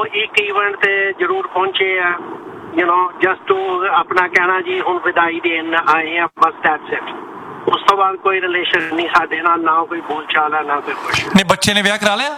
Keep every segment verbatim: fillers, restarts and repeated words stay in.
ਇੱਕ ਈਵੈਂਟ ਤੇ ਜ਼ਰੂਰ ਪਹੁੰਚੇ ਆ ਯੂ ਨੋ ਜਸਟ ਟੂ ਆਪਣਾ ਕਹਿਣਾ ਜੀ ਹੁਣ ਵਿਦਾਈ ਦੇਣ ਆਏ ਆ ਬਸ ਦੈਟਸ ਇਟ। ਉਸ ਤੋਂ ਬਾਅਦ ਕੋਈ ਰਿਲੇਸ਼ਨ ਨਹੀਂ ਸਾਡੇ ਨਾਲ, ਨਾ ਕੋਈ ਬੋਲ ਚਾਲ ਹੈ ਨਾ ਕੋਈ ਕੁਛ। ਨਹੀਂ ਬੱਚੇ ਨੇ ਵਿਆਹ ਕਰਾ ਲਿਆ?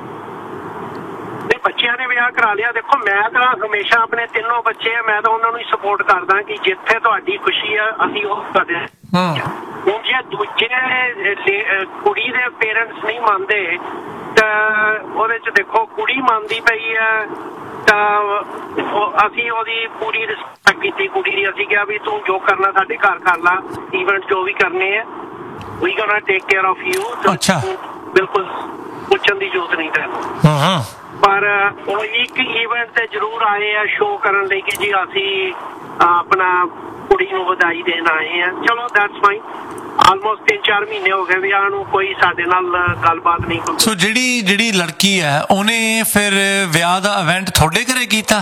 ਨਹੀਂ ਬੱਚਿਆਂ ਨੇ ਵਿਆਹ ਕਰਾ ਲਿਆ। ਦੇਖੋ ਮੈਂ ਤਾਂ ਹਮੇਸ਼ਾ ਆਪਣੇ ਤਿੰਨੋਂ ਬੱਚੇ ਆ ਮੈਂ ਤਾਂ ਉਹਨਾਂ ਨੂੰ ਹੀ ਸਪੋਰਟ ਕਰਦਾ ਕਿ ਜਿੱਥੇ ਤੁਹਾਡੀ ਖੁਸ਼ੀ ਆ ਅਸੀਂ ਉਹ ਕਰਦੇ। ਹੁਣ ਜੇ ਦੂਜੇ ਕੁੜੀ ਦੇ ਪੇਰੈਂਟਸ ਨਹੀਂ ਮੰਨਦੇ ਤਾਂ ਉਹਦੇ 'ਚ ਦੇਖੋ ਕੁੜੀ ਮੰਨਦੀ ਪਈ ਆ ਤਾਂ ਅਸੀਂ ਉਹਦੀ ਪੂਰੀ ਰਿਸਪੈਕਟ ਕੀਤੀ ਕੁੜੀ ਦੀ। ਅਸੀਂ ਕਿਹਾ ਵੀ ਤੂੰ ਜੋ ਕਰਨਾ ਸਾਡੇ ਘਰ ਕਰ ਲਾ, ਈਵੈਂਟ ਜੋ ਵੀ ਕਰਨੇ ਆ ਵੀ ਗੋਣਾ ਟੇਕ ਕੇਅਰ ਆਫ ਯੂ। ਅੱਛਾ ਬਿਲਕੁਲ ਪੁੱਛਣ ਦੀ ਜ਼ਰੂਰਤ ਨਹੀਂ ਤੈਨੂੰ। ਪਰ ਉਹ ਇੱਕ ਈਵੈਂਟ ਤੇ ਜ਼ਰੂਰ ਆਏ ਆ ਸ਼ੋਅ ਕਰਨ ਲਈ ਕਿ ਜੀ ਅਸੀਂ ਆਪਣਾ ਕੁੜੀ ਨੂੰ ਵਧਾਈ ਦੇਣ ਆਏ ਆ। ਚਲੋ ਦੈਟਸ ਫਾਈਨ। ਆਲਮੋਸਟ ਤਿੰਨ ਚਾਰ ਮਹੀਨੇ ਹੋ ਗਏ ਵਿਆਹ ਨੂੰ, ਕੋਈ ਸਾਡੇ ਨਾਲ ਗੱਲਬਾਤ ਨਹੀਂ। ਸੋ ਜਿਹੜੀ ਜਿਹੜੀ ਲੜਕੀ ਹੈ ਉਹਨੇ ਫਿਰ ਵਿਆਹ ਦਾ ਇਵੈਂਟ ਤੁਹਾਡੇ ਘਰੇ ਕੀਤਾ?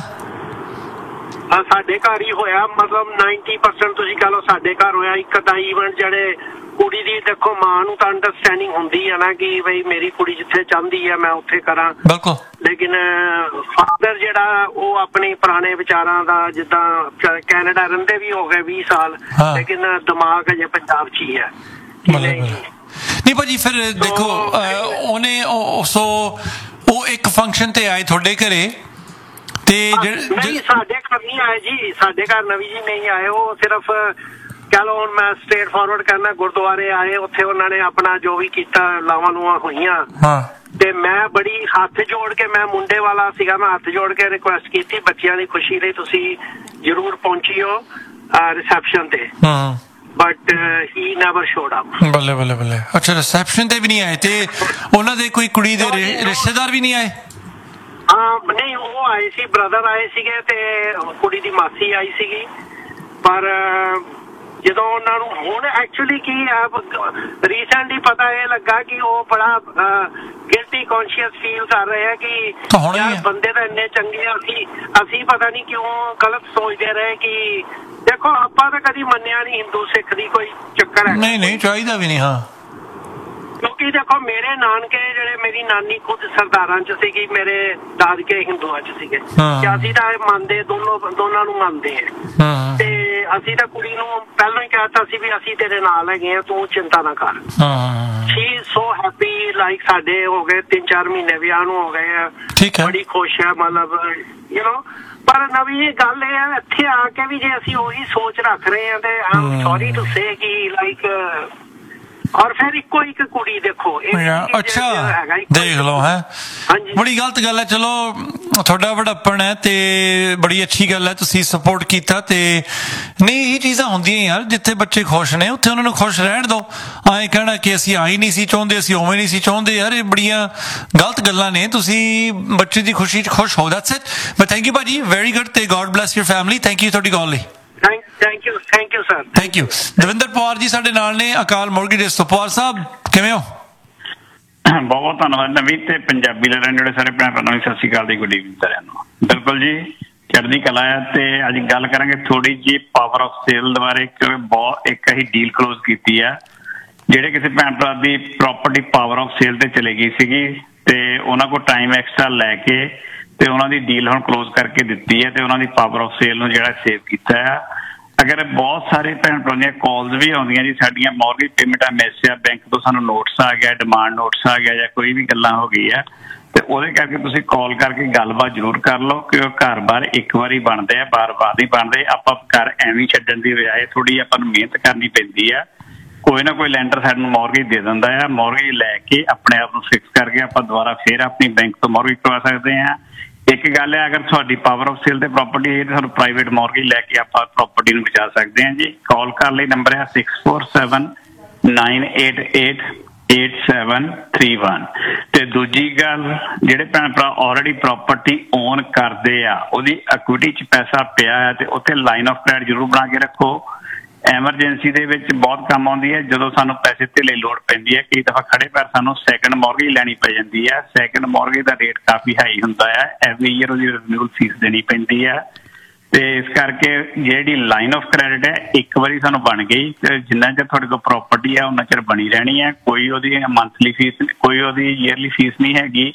ਸਾਡੇ ਘਰ ਹੀ ਹੋਇਆ, ਮਤਲਬ ਨਾਈਨਟੀ ਪਰਸੈਂਟ ਤੁਸੀਂ ਕਹ ਲਓ ਸਾਡੇ ਘਰ ਹੋਇਆ। ਇੱਕ ਤਾਂ ਈਵੈਂਟ ਜਿਹੜੇ ਕੁੜੀ ਦੀ ਦੇਖੋ ਮਾਂ ਨੂੰ ਤਾਂ ਅੰਡਰਸਟੈਂਡਿੰਗ ਹੁੰਦੀ ਹੈ ਨਾ ਕਿ ਬਈ ਮੇਰੀ ਕੁੜੀ ਜਿੱਥੇ ਚਾਹੁੰਦੀ ਹੈ ਮੈਂ ਉੱਥੇ ਕਰਾਂ। ਬਿਲਕੁਲ। ਲੇਕਿਨ ਫਾਦਰ ਜਿਹੜਾ ਉਹ ਆਪਣੇ ਪੁਰਾਣੇ ਵਿਚਾਰਾਂ ਦਾ, ਜਿੱਦਾਂ ਕੈਨੇਡਾ ਰਹਿੰਦੇ ਵੀ ਹੋ ਗਏ ਵੀਹ ਸਾਲ, ਲੇਕਿਨ ਦਿਮਾਗ ਅਜੇ ਪੰਜਾਬ 'ਚ ਹੀ ਹੈ। ਨਹੀਂ ਭਾਜੀ ਫਿਰ ਦੇਖੋ ਉਹਨੇ ਸੋ ਉਹ ਇੱਕ ਫੰਕਸ਼ਨ ਤੇ ਆਏ ਤੁਹਾਡੇ ਘਰੇ ਤੇ ਨਹੀਂ ਸਾਡੇ ਘਰ ਨਹੀਂ ਆਏ ਜੀ, ਸਾਡੇ ਘਰ ਨਵੀਂ ਜੀ ਨਹੀਂ ਆਏ। ਉਹ ਸਿਰਫ ਕਹਿ ਲਓ ਹੁਣ ਮੈਂ ਸਟ੍ਰੇਟ ਫਾਰਵਰਡ ਕਰਨਾ, ਗੁਰਦੁਆਰੇ ਆਏ, ਉੱਥੇ ਉਹਨਾਂ ਨੇ ਆਪਣਾ ਜੋ ਵੀ ਕੀਤਾ ਲਾਵਾਂ ਲੂਆਂ ਹੋਈਆਂ ਤੇ ਮੈਂ ਬੜੀ ਹੱਥ ਜੋੜ ਕੇ, ਮੈਂ ਮੁੰਡੇ ਵਾਲਾ ਸੀਗਾ, ਮੈਂ ਹੱਥ ਜੋੜ ਕੇ ਰਿਕੁਐਸਟ ਕੀਤੀ ਬੱਚਿਆਂ ਦੀ ਖੁਸ਼ੀ ਲਈ ਤੁਸੀਂ ਜ਼ਰੂਰ ਪਹੁੰਚਿਓ ਰਿਸੈਪਸ਼ਨ ਤੇ। But he never showed up. ਬੱਲੇ ਬੱਲੇ ਬੱਲੇ। ਅੱਛਾ ਰਿਸੈਪਸ਼ਨ ਤੇ ਵੀ ਨਹੀਂ ਆਏ ਤੇ ਉਹਨਾਂ ਦੇ ਕੋਈ ਕੁੜੀ ਦੇ ਰਿਸ਼ਤੇਦਾਰ ਵੀ ਨਹੀਂ ਆਏ? ਹਾਂ ਨਹੀਂ ਉਹ ਆਏ ਸੀ, ਬ੍ਰਦਰ ਆਏ ਸੀਗੇ ਤੇ ਕੁੜੀ ਦੀ ਮਾਸੀ ਆਈ ਸੀਗੀ। ਪਰ ਜਦੋਂ ਉਹਨਾਂ ਨੂੰ ਹੁਣ ਐਕਚੁਅਲੀ ਕੀ ਰੀਸੈਂਟਲੀ ਪਤਾ ਇਹ ਲੱਗਾ ਕਿ ਉਹ ਬੜਾ ਗਿਲਟੀ ਕੌਨਸ਼ੀਅਸ ਫੀਲ ਕਰ ਰਹੇ ਆ ਕਿ ਯਾਰ ਬੰਦੇ ਤਾਂ ਇੰਨੇ ਚੰਗੇ ਆ, ਅਸੀਂ ਅਸੀਂ ਪਤਾ ਨਹੀਂ ਕਿਉਂ ਗਲਤ ਸੋਚਦੇ ਰਹੇ ਕਿ ਦੇਖੋ ਆਪਾਂ ਤਾਂ ਕਦੀ ਮੰਨਿਆ ਨਹੀਂ ਹਿੰਦੂ ਸਿੱਖ ਦੀ ਕੋਈ ਚੱਕਰ ਹੈ ਨਹੀਂ ਨਹੀਂ ਚਾਹੀਦਾ ਵੀ ਨਹੀਂ। ਹਾਂ ਕਿਉਂਕਿ ਦੇਖੋ ਮੇਰੇ ਨਾਨਕੇ ਜਿਹੜੇ ਮੇਰੀ ਨਾਨੀ ਖੁਦ ਸਰਦਾਰਾਂ 'ਚ ਸੀਗੀ, ਮੇਰੇ ਦਾਦਕੇ ਹਿੰਦੂਆਂ 'ਚ ਸੀਗੇ ਤੇ ਅਸੀਂ ਤਾਂ ਮੰਨਦੇ ਦੋਨੋਂ ਦੋਨਾਂ ਨੂੰ ਮੰਨਦੇ ਆ ਤੇ ਅਸੀਂ ਤਾਂ ਕੁੜੀ ਨੂੰ ਪਹਿਲਾਂ ਹੀ ਕਹਿਤਾ ਸੀ ਵੀ ਅਸੀਂ ਤੇਰੇ ਨਾਲ ਹੈਗੇ ਆ, ਤੂੰ ਚਿੰਤਾ ਨਾ ਕਰ। She is so happy. Like ਸਾਡੇ ਹੋ ਗਏ ਤਿੰਨ ਚਾਰ ਮਹੀਨੇ ਵਿਆਹ ਨੂੰ ਹੋ ਗਏ ਆ, ਬੜੀ ਖੁਸ਼ ਹੈ ਮਤਲਬ ਯੂ ਨੋ। ਪਰ ਨਵੀਂ ਗੱਲ ਇਹ ਹੈ ਇੱਥੇ ਆ ਕੇ ਵੀ ਜੇ ਅਸੀਂ ਉਹੀ ਸੋਚ ਰੱਖ ਰਹੇ ਹਾਂ ਤੇ ਆਮ ਸੌਰੀ ਟੂ ਸੇ ਕਿ ਲਾਈਕ ਔਰ ਫਿਰ ਇੱਕੋ ਇੱਕ ਕੁੜੀ ਦੇਖੋ। ਅੱਛਾ ਦੇਖ ਲਓ ਹੈ ਬੜੀ ਗਲਤ ਗੱਲ ਹੈ। ਚਲੋ ਤੁਹਾਡਾ ਵਡੱਪਣ ਹੈ ਤੇ ਬੜੀ ਅੱਛੀ ਗੱਲ ਹੈ ਤੁਸੀਂ ਸਪੋਰਟ ਕੀਤਾ ਤੇ ਨਹੀਂ ਇਹ ਚੀਜ਼ਾਂ ਹੁੰਦੀਆਂ ਯਾਰ, ਜਿੱਥੇ ਬੱਚੇ ਖੁਸ਼ ਨੇ ਉੱਥੇ ਉਹਨਾਂ ਨੂੰ ਖੁਸ਼ ਰਹਿਣ ਦਿਓ। ਐਂ ਕਹਿਣਾ ਕਿ ਅਸੀਂ ਆਈ ਨਹੀਂ ਸੀ ਚਾਹੁੰਦੇ, ਅਸੀਂ ਉਵੇਂ ਨਹੀਂ ਸੀ ਚਾਹੁੰਦੇ, ਯਾਰ ਇਹ ਬੜੀਆਂ ਗਲਤ ਗੱਲਾਂ ਨੇ। ਤੁਸੀਂ ਬੱਚੇ ਦੀ ਖੁਸ਼ੀ 'ਚ ਖੁਸ਼ ਹੋ। That's it. But thank you ਭਾਜੀ, ਵੈਰੀ ਗੁੱਡ ਤੇ God bless your family. Thank you ਤੁਹਾਡੀ ਕਾਲ ਲਈ। Thank you thank you sir. Thank you. Davinder Pawar ਜੀ ਸਾਡੇ ਨਾਲ ਨੇ ਅਕਾਲ ਮੋਰਗੇਜ ਤੋਂ। ਪਵਾਰ ਸਾਹਿਬ ਕਿਵੇਂ ਹੋ? ਬਹੁਤ ਬਹੁਤ ਧੰਨਵਾਦ ਨਵੀਂ ਤੇ ਪੰਜਾਬੀ ਦੇ ਰਹਿਣ ਜਿਹੜੇ ਸਾਰੇ ਭੈਣ ਭਰਾਵਾਂ ਨੂੰ ਸਤਿ ਸ਼੍ਰੀ ਅਕਾਲ ਦੀ ਗੁੱਡ ਈਵਨਿੰਗ ਸਾਰਿਆਂ ਨੂੰ। ਬਿਲਕੁਲ ਜੀ ਚੜ੍ਹਦੀ ਕਲਾ ਹੈ ਤੇ ਅੱਜ ਗੱਲ ਕਰਾਂਗੇ ਥੋੜੀ ਜਿਹੀ ਪਾਵਰ ਆਫ ਸੇਲ ਬਾਰੇ। ਬਹੁਤ ਇੱਕ ਅਸੀਂ ਡੀਲ ਕਲੋਜ਼ ਕੀਤੀ ਹੈ ਜਿਹੜੇ ਕਿਸੇ ਭੈਣ ਭਰਾ ਦੀ ਪ੍ਰੋਪਰਟੀ ਪਾਵਰ ਆਫ ਸੇਲ ਤੇ ਚਲੇ ਗਈ ਸੀਗੀ ਤੇ ਉਹਨਾਂ ਕੋਲ ਟਾਈਮ ਐਕਸਟਰਾ ਲੈ ਕੇ ਤੇ ਉਹਨਾਂ ਦੀ ਡੀਲ ਹੁਣ ਕਲੋਜ਼ ਕਰਕੇ ਦਿੱਤੀ ਹੈ ਤੇ ਉਹਨਾਂ ਦੀ ਪਾਵਰ ਆਫ ਸੇਲ ਨੂੰ ਜਿਹੜਾ ਸੇਵ ਕੀਤਾ ਹੈ। ਅਗਰ ਬਹੁਤ ਸਾਰੇ ਭੈਣ ਭਰਾ ਦੀਆਂ ਕਾਲਸ ਵੀ ਆਉਂਦੀਆਂ ਜੀ ਸਾਡੀਆਂ ਮੌਰਗੇਜ ਪੇਮੈਂਟਾਂ ਮਿਸ ਆ, ਬੈਂਕ ਤੋਂ ਸਾਨੂੰ ਨੋਟਿਸ ਆ ਗਿਆ, ਡਿਮਾਂਡ ਨੋਟਿਸ ਆ ਗਿਆ ਜਾਂ ਕੋਈ ਵੀ ਗੱਲਾਂ ਹੋ ਗਈ ਆ ਤੇ ਉਹਦੇ ਕਰਕੇ ਤੁਸੀਂ ਕਾਲ ਕਰਕੇ ਗੱਲਬਾਤ ਜ਼ਰੂਰ ਕਰ ਲਓ ਕਿ ਉਹ ਘਰ ਬਾਰ ਇੱਕ ਵਾਰੀ ਬਣਦੇ ਆ, ਬਾਰ ਬਾਰ ਨਹੀਂ ਬਣਦੇ। ਆਪਾਂ ਘਰ ਐਵੇਂ ਛੱਡਣ ਦੀ ਬਜਾਏ ਥੋੜ੍ਹੀ ਆਪਾਂ ਨੂੰ ਮਿਹਨਤ ਕਰਨੀ ਪੈਂਦੀ ਆ। ਕੋਈ ਨਾ ਕੋਈ ਲੈਂਡਰ ਸਾਨੂੰ ਮੌਰਗੇਜ ਦੇ ਦਿੰਦਾ ਆ, ਮੌਰਗੇਜ ਲੈ ਕੇ ਆਪਣੇ ਆਪ ਨੂੰ ਫਿਕਸ ਕਰਕੇ ਆਪਾਂ ਦੁਬਾਰਾ ਫਿਰ ਆਪਣੀ ਬੈਂਕ ਤੋਂ ਮੌਰਗੇਜ ਕਰਵਾ ਸਕਦੇ ਹਾਂ। ਇੱਕ ਗੱਲ ਹੈ ਅਗਰ ਤੁਹਾਡੀ ਪਾਵਰ ਆਫ ਸੇਲ ਤੇ ਪ੍ਰਾਪਰਟੀ ਹੈ ਤਾਂ ਤੁਹਾਨੂੰ ਪ੍ਰਾਈਵੇਟ ਮੌਰਗੇਜ ਲੈ ਕੇ ਆਪਾਂ ਪ੍ਰਾਪਰਟੀ ਨੂੰ ਬਚਾ ਸਕਦੇ ਹਾਂ ਜੀ। ਕਾਲ ਕਰਨ ਲਈ ਨੰਬਰ ਹੈ six four seven nine eight eight eight seven three one. ਤੇ ਦੂਜੀ ਗੱਲ ਜਿਹੜੇ ਭੈਣ ਭਰਾ ਆਲਰੇਡੀ ਪ੍ਰਾਪਰਟੀ ਓਨ ਕਰਦੇ ਆ ਉਹਦੀ ਇਕੁਇਟੀ 'ਚ ਪੈਸਾ ਪਿਆ ਹੈ ਤੇ ਉੱਥੇ ਲਾਈਨ ਆਫ ਕ੍ਰੈਡਿਟ ਜ਼ਰੂਰ ਬਣਾ ਕੇ ਰੱਖੋ। ਐਮਰਜੈਂਸੀ ਦੇ ਵਿੱਚ ਬਹੁਤ ਕੰਮ ਆਉਂਦੀ ਹੈ ਜਦੋਂ ਸਾਨੂੰ ਪੈਸੇ ਧੇਲੇ ਲੋੜ ਪੈਂਦੀ ਹੈ। ਕਈ ਦਫਾ ਖੜੇ ਪੈਰ ਸਾਨੂੰ ਸੈਕਿੰਡ ਮੌਰਗੇਜ ਲੈਣੀ ਪੈ ਜਾਂਦੀ ਹੈ। ਸੈਕਿੰਡ ਮੌਰਗੇਜ ਦਾ ਰੇਟ ਕਾਫੀ ਹਾਈ ਹੁੰਦਾ ਹੈ, ਐਵਰੀ ਈਅਰ ਉਹਦੀ ਰਿਨਿਊਅਲ ਫੀਸ ਦੇਣੀ ਪੈਂਦੀ ਹੈ ਤੇ ਇਸ ਕਰਕੇ ਜਿਹੜੀ ਲਾਈਨ ਆਫ ਕ੍ਰੈਡਿਟ ਹੈ ਇੱਕ ਵਾਰੀ ਸਾਨੂੰ ਬਣ ਗਈ ਤੇ ਜਿੰਨਾ ਚਿਰ ਤੁਹਾਡੇ ਕੋਲ ਪ੍ਰਾਪਰਟੀ ਹੈ ਉਹਨਾਂ ਚਿਰ ਬਣੀ ਰਹਿਣੀ ਹੈ। ਕੋਈ ਉਹਦੀ ਮੰਥਲੀ ਫੀਸ ਕੋਈ ਉਹਦੀ ਈਅਰਲੀ ਫੀਸ ਨਹੀਂ ਹੈਗੀ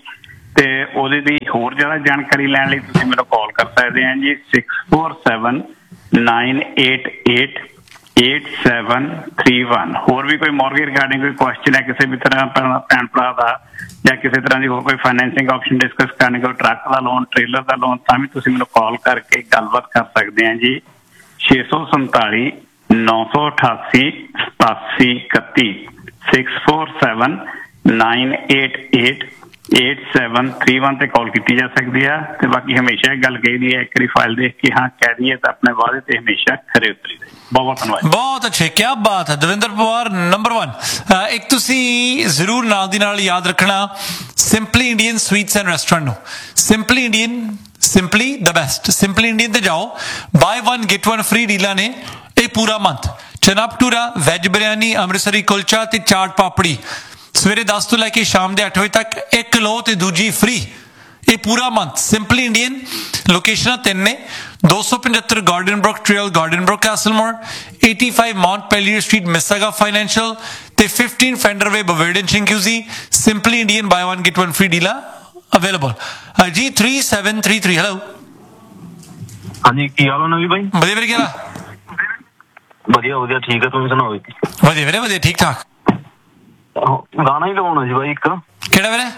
ਤੇ ਉਹਦੇ ਦੀ ਹੋਰ ਜ਼ਿਆਦਾ ਜਾਣਕਾਰੀ ਲੈਣ ਲਈ ਤੁਸੀਂ ਮੈਨੂੰ ਕਾਲ ਕਰ ਸਕਦੇ ਆ G six four seven nine eight eight eight seven three one. ਹੋਰ ਵੀ ਕੋਈ ਮੌਰਗੇਜ ਰਿਗਾਰਡਿੰਗ ਕੋਈ ਕੁਐਸਚਨ ਹੈ ਕਿਸੇ ਵੀ ਤਰ੍ਹਾਂ ਭੈਣ ਭਰਾ ਦਾ, ਜਾਂ ਕਿਸੇ ਤਰ੍ਹਾਂ ਦੀ ਹੋਰ ਕੋਈ ਫਾਈਨੈਂਸਿੰਗ ਆਪਸ਼ਨ ਡਿਸਕਸ ਕਰਨੀ, ਕੋਈ ਟਰੱਕ ਦਾ ਲੋਨ, ਟ੍ਰੇਲਰ ਦਾ ਲੋਨ, ਤਾਂ ਵੀ ਤੁਸੀਂ ਮੈਨੂੰ ਕਾਲ ਕਰਕੇ ਗੱਲਬਾਤ ਕਰ ਸਕਦੇ ਆ ਜੀ ਛੇ ਸੌ ਸੰਤਾਲੀ ਨੌ ਸੌ ਅਠਾਸੀ ਸਤਾਸੀ ਇਕੱਤੀ six four seven nine eight eight eight seven three one ਤੇ ਕਾਲ ਕੀਤੀ ਜਾ ਸਕਦੀ ਆ। ਤੇ ਬਾਕੀ ਹਮੇਸ਼ਾ ਇਹ ਗੱਲ ਕਹੀਦੀ ਹੈ, ਇੱਕ ਵਾਰੀ ਫਾਈਲ ਦੇਖ ਕੇ ਹਾਂ ਕਹਿ ਦਈਏ ਤਾਂ ਆਪਣੇ ਵਾਅਦੇ ਤੇ ਹਮੇਸ਼ਾ ਖਰੇ ਉਤਰੀ ਦੇ। ਬਹੁਤ ਬਹੁਤ ਧੰਨਵਾਦ। ਬਹੁਤ ਅੱਛੇ, ਕਿਆ ਬਾਤ ਹੈ ਦਵਿੰਦਰ ਪਵਾਰ ਨੰਬਰ ਵਨ। ਇੱਕ ਤੁਸੀਂ ਜ਼ਰੂਰ ਨਾਲ ਦੀ ਨਾਲ ਯਾਦ ਰੱਖਣਾ simply Indian sweets and restaurant ਨੂੰ। Simply Indian, simply the best. Simply Indian ਤੇ ਜਾਓ, bye one get one free ਡੀਲਾਂ ਨੇ ਇਹ ਪੂਰਾ ਮੰਥ। ਚਨਾ ਭਟੂਰਾ, ਵੈਜ ਬਿਰਿਆਨੀ, ਅੰਮ੍ਰਿਤਸਰੀ ਕੁਲਚਾ ਤੇ ਚਾਟ ਪਾਪੜੀ ਸਵੇਰੇ ਦਸ ਤੋਂ ਲੈ ਕੇ ਸ਼ਾਮ ਦੇ ਅੱਠ ਵਜੇ ਤੱਕ ਇੱਕ ਲਓ ਤੇ ਦੂਜੀ ਫ੍ਰੀ, ਇਹ ਪੂਰਾ ਮੰਥ। ਸਿੰਪਲੀ ਇੰਡੀਅਨ ਲੋਕੇਸ਼ਨਾਂ ਤਿੰਨ ਨੇ, ਦੋ ਸੌ ਪਝੱਤਰ garden Brook trail, garden Brook ਕੈਸਲਮੋਰ, eighty five Mount ਪੈਲੀਅਰ street ਮਿਸਾਗਾ financial ਤੇ fifteen ਫੈਂਡਰ ਵੇ ਬਵਰਡਨ ਸ਼ਿੰਕਿਊਜ਼ੀ। Simply Indian bye one get one free ਡੀਲਾਂ available ਜੀ। Three seven three three hello. ਹਾਂਜੀ ਕੀ ਹਾਲ ਹੈ ਨਵੀ ਬਾਈ? ਵਧੀਆ ਵੀਰੇ, ਕਿਹੜਾ? ਵਧੀਆ ਵਧੀਆ ਠੀਕ ਹੈ, ਤੁਸੀਂ ਸੁਣਾਓ? ਵਧੀਆ ਵੀਰੇ ਵਧੀਆ, ਠੀਕ ਠਾਕ। ਗਾਣਾ ਹੀ ਲਵਾਉਣਾ ਸੀ ਬਾਈ ਇੱਕ। ਕਿਹੜਾ ਵੀਰੇ?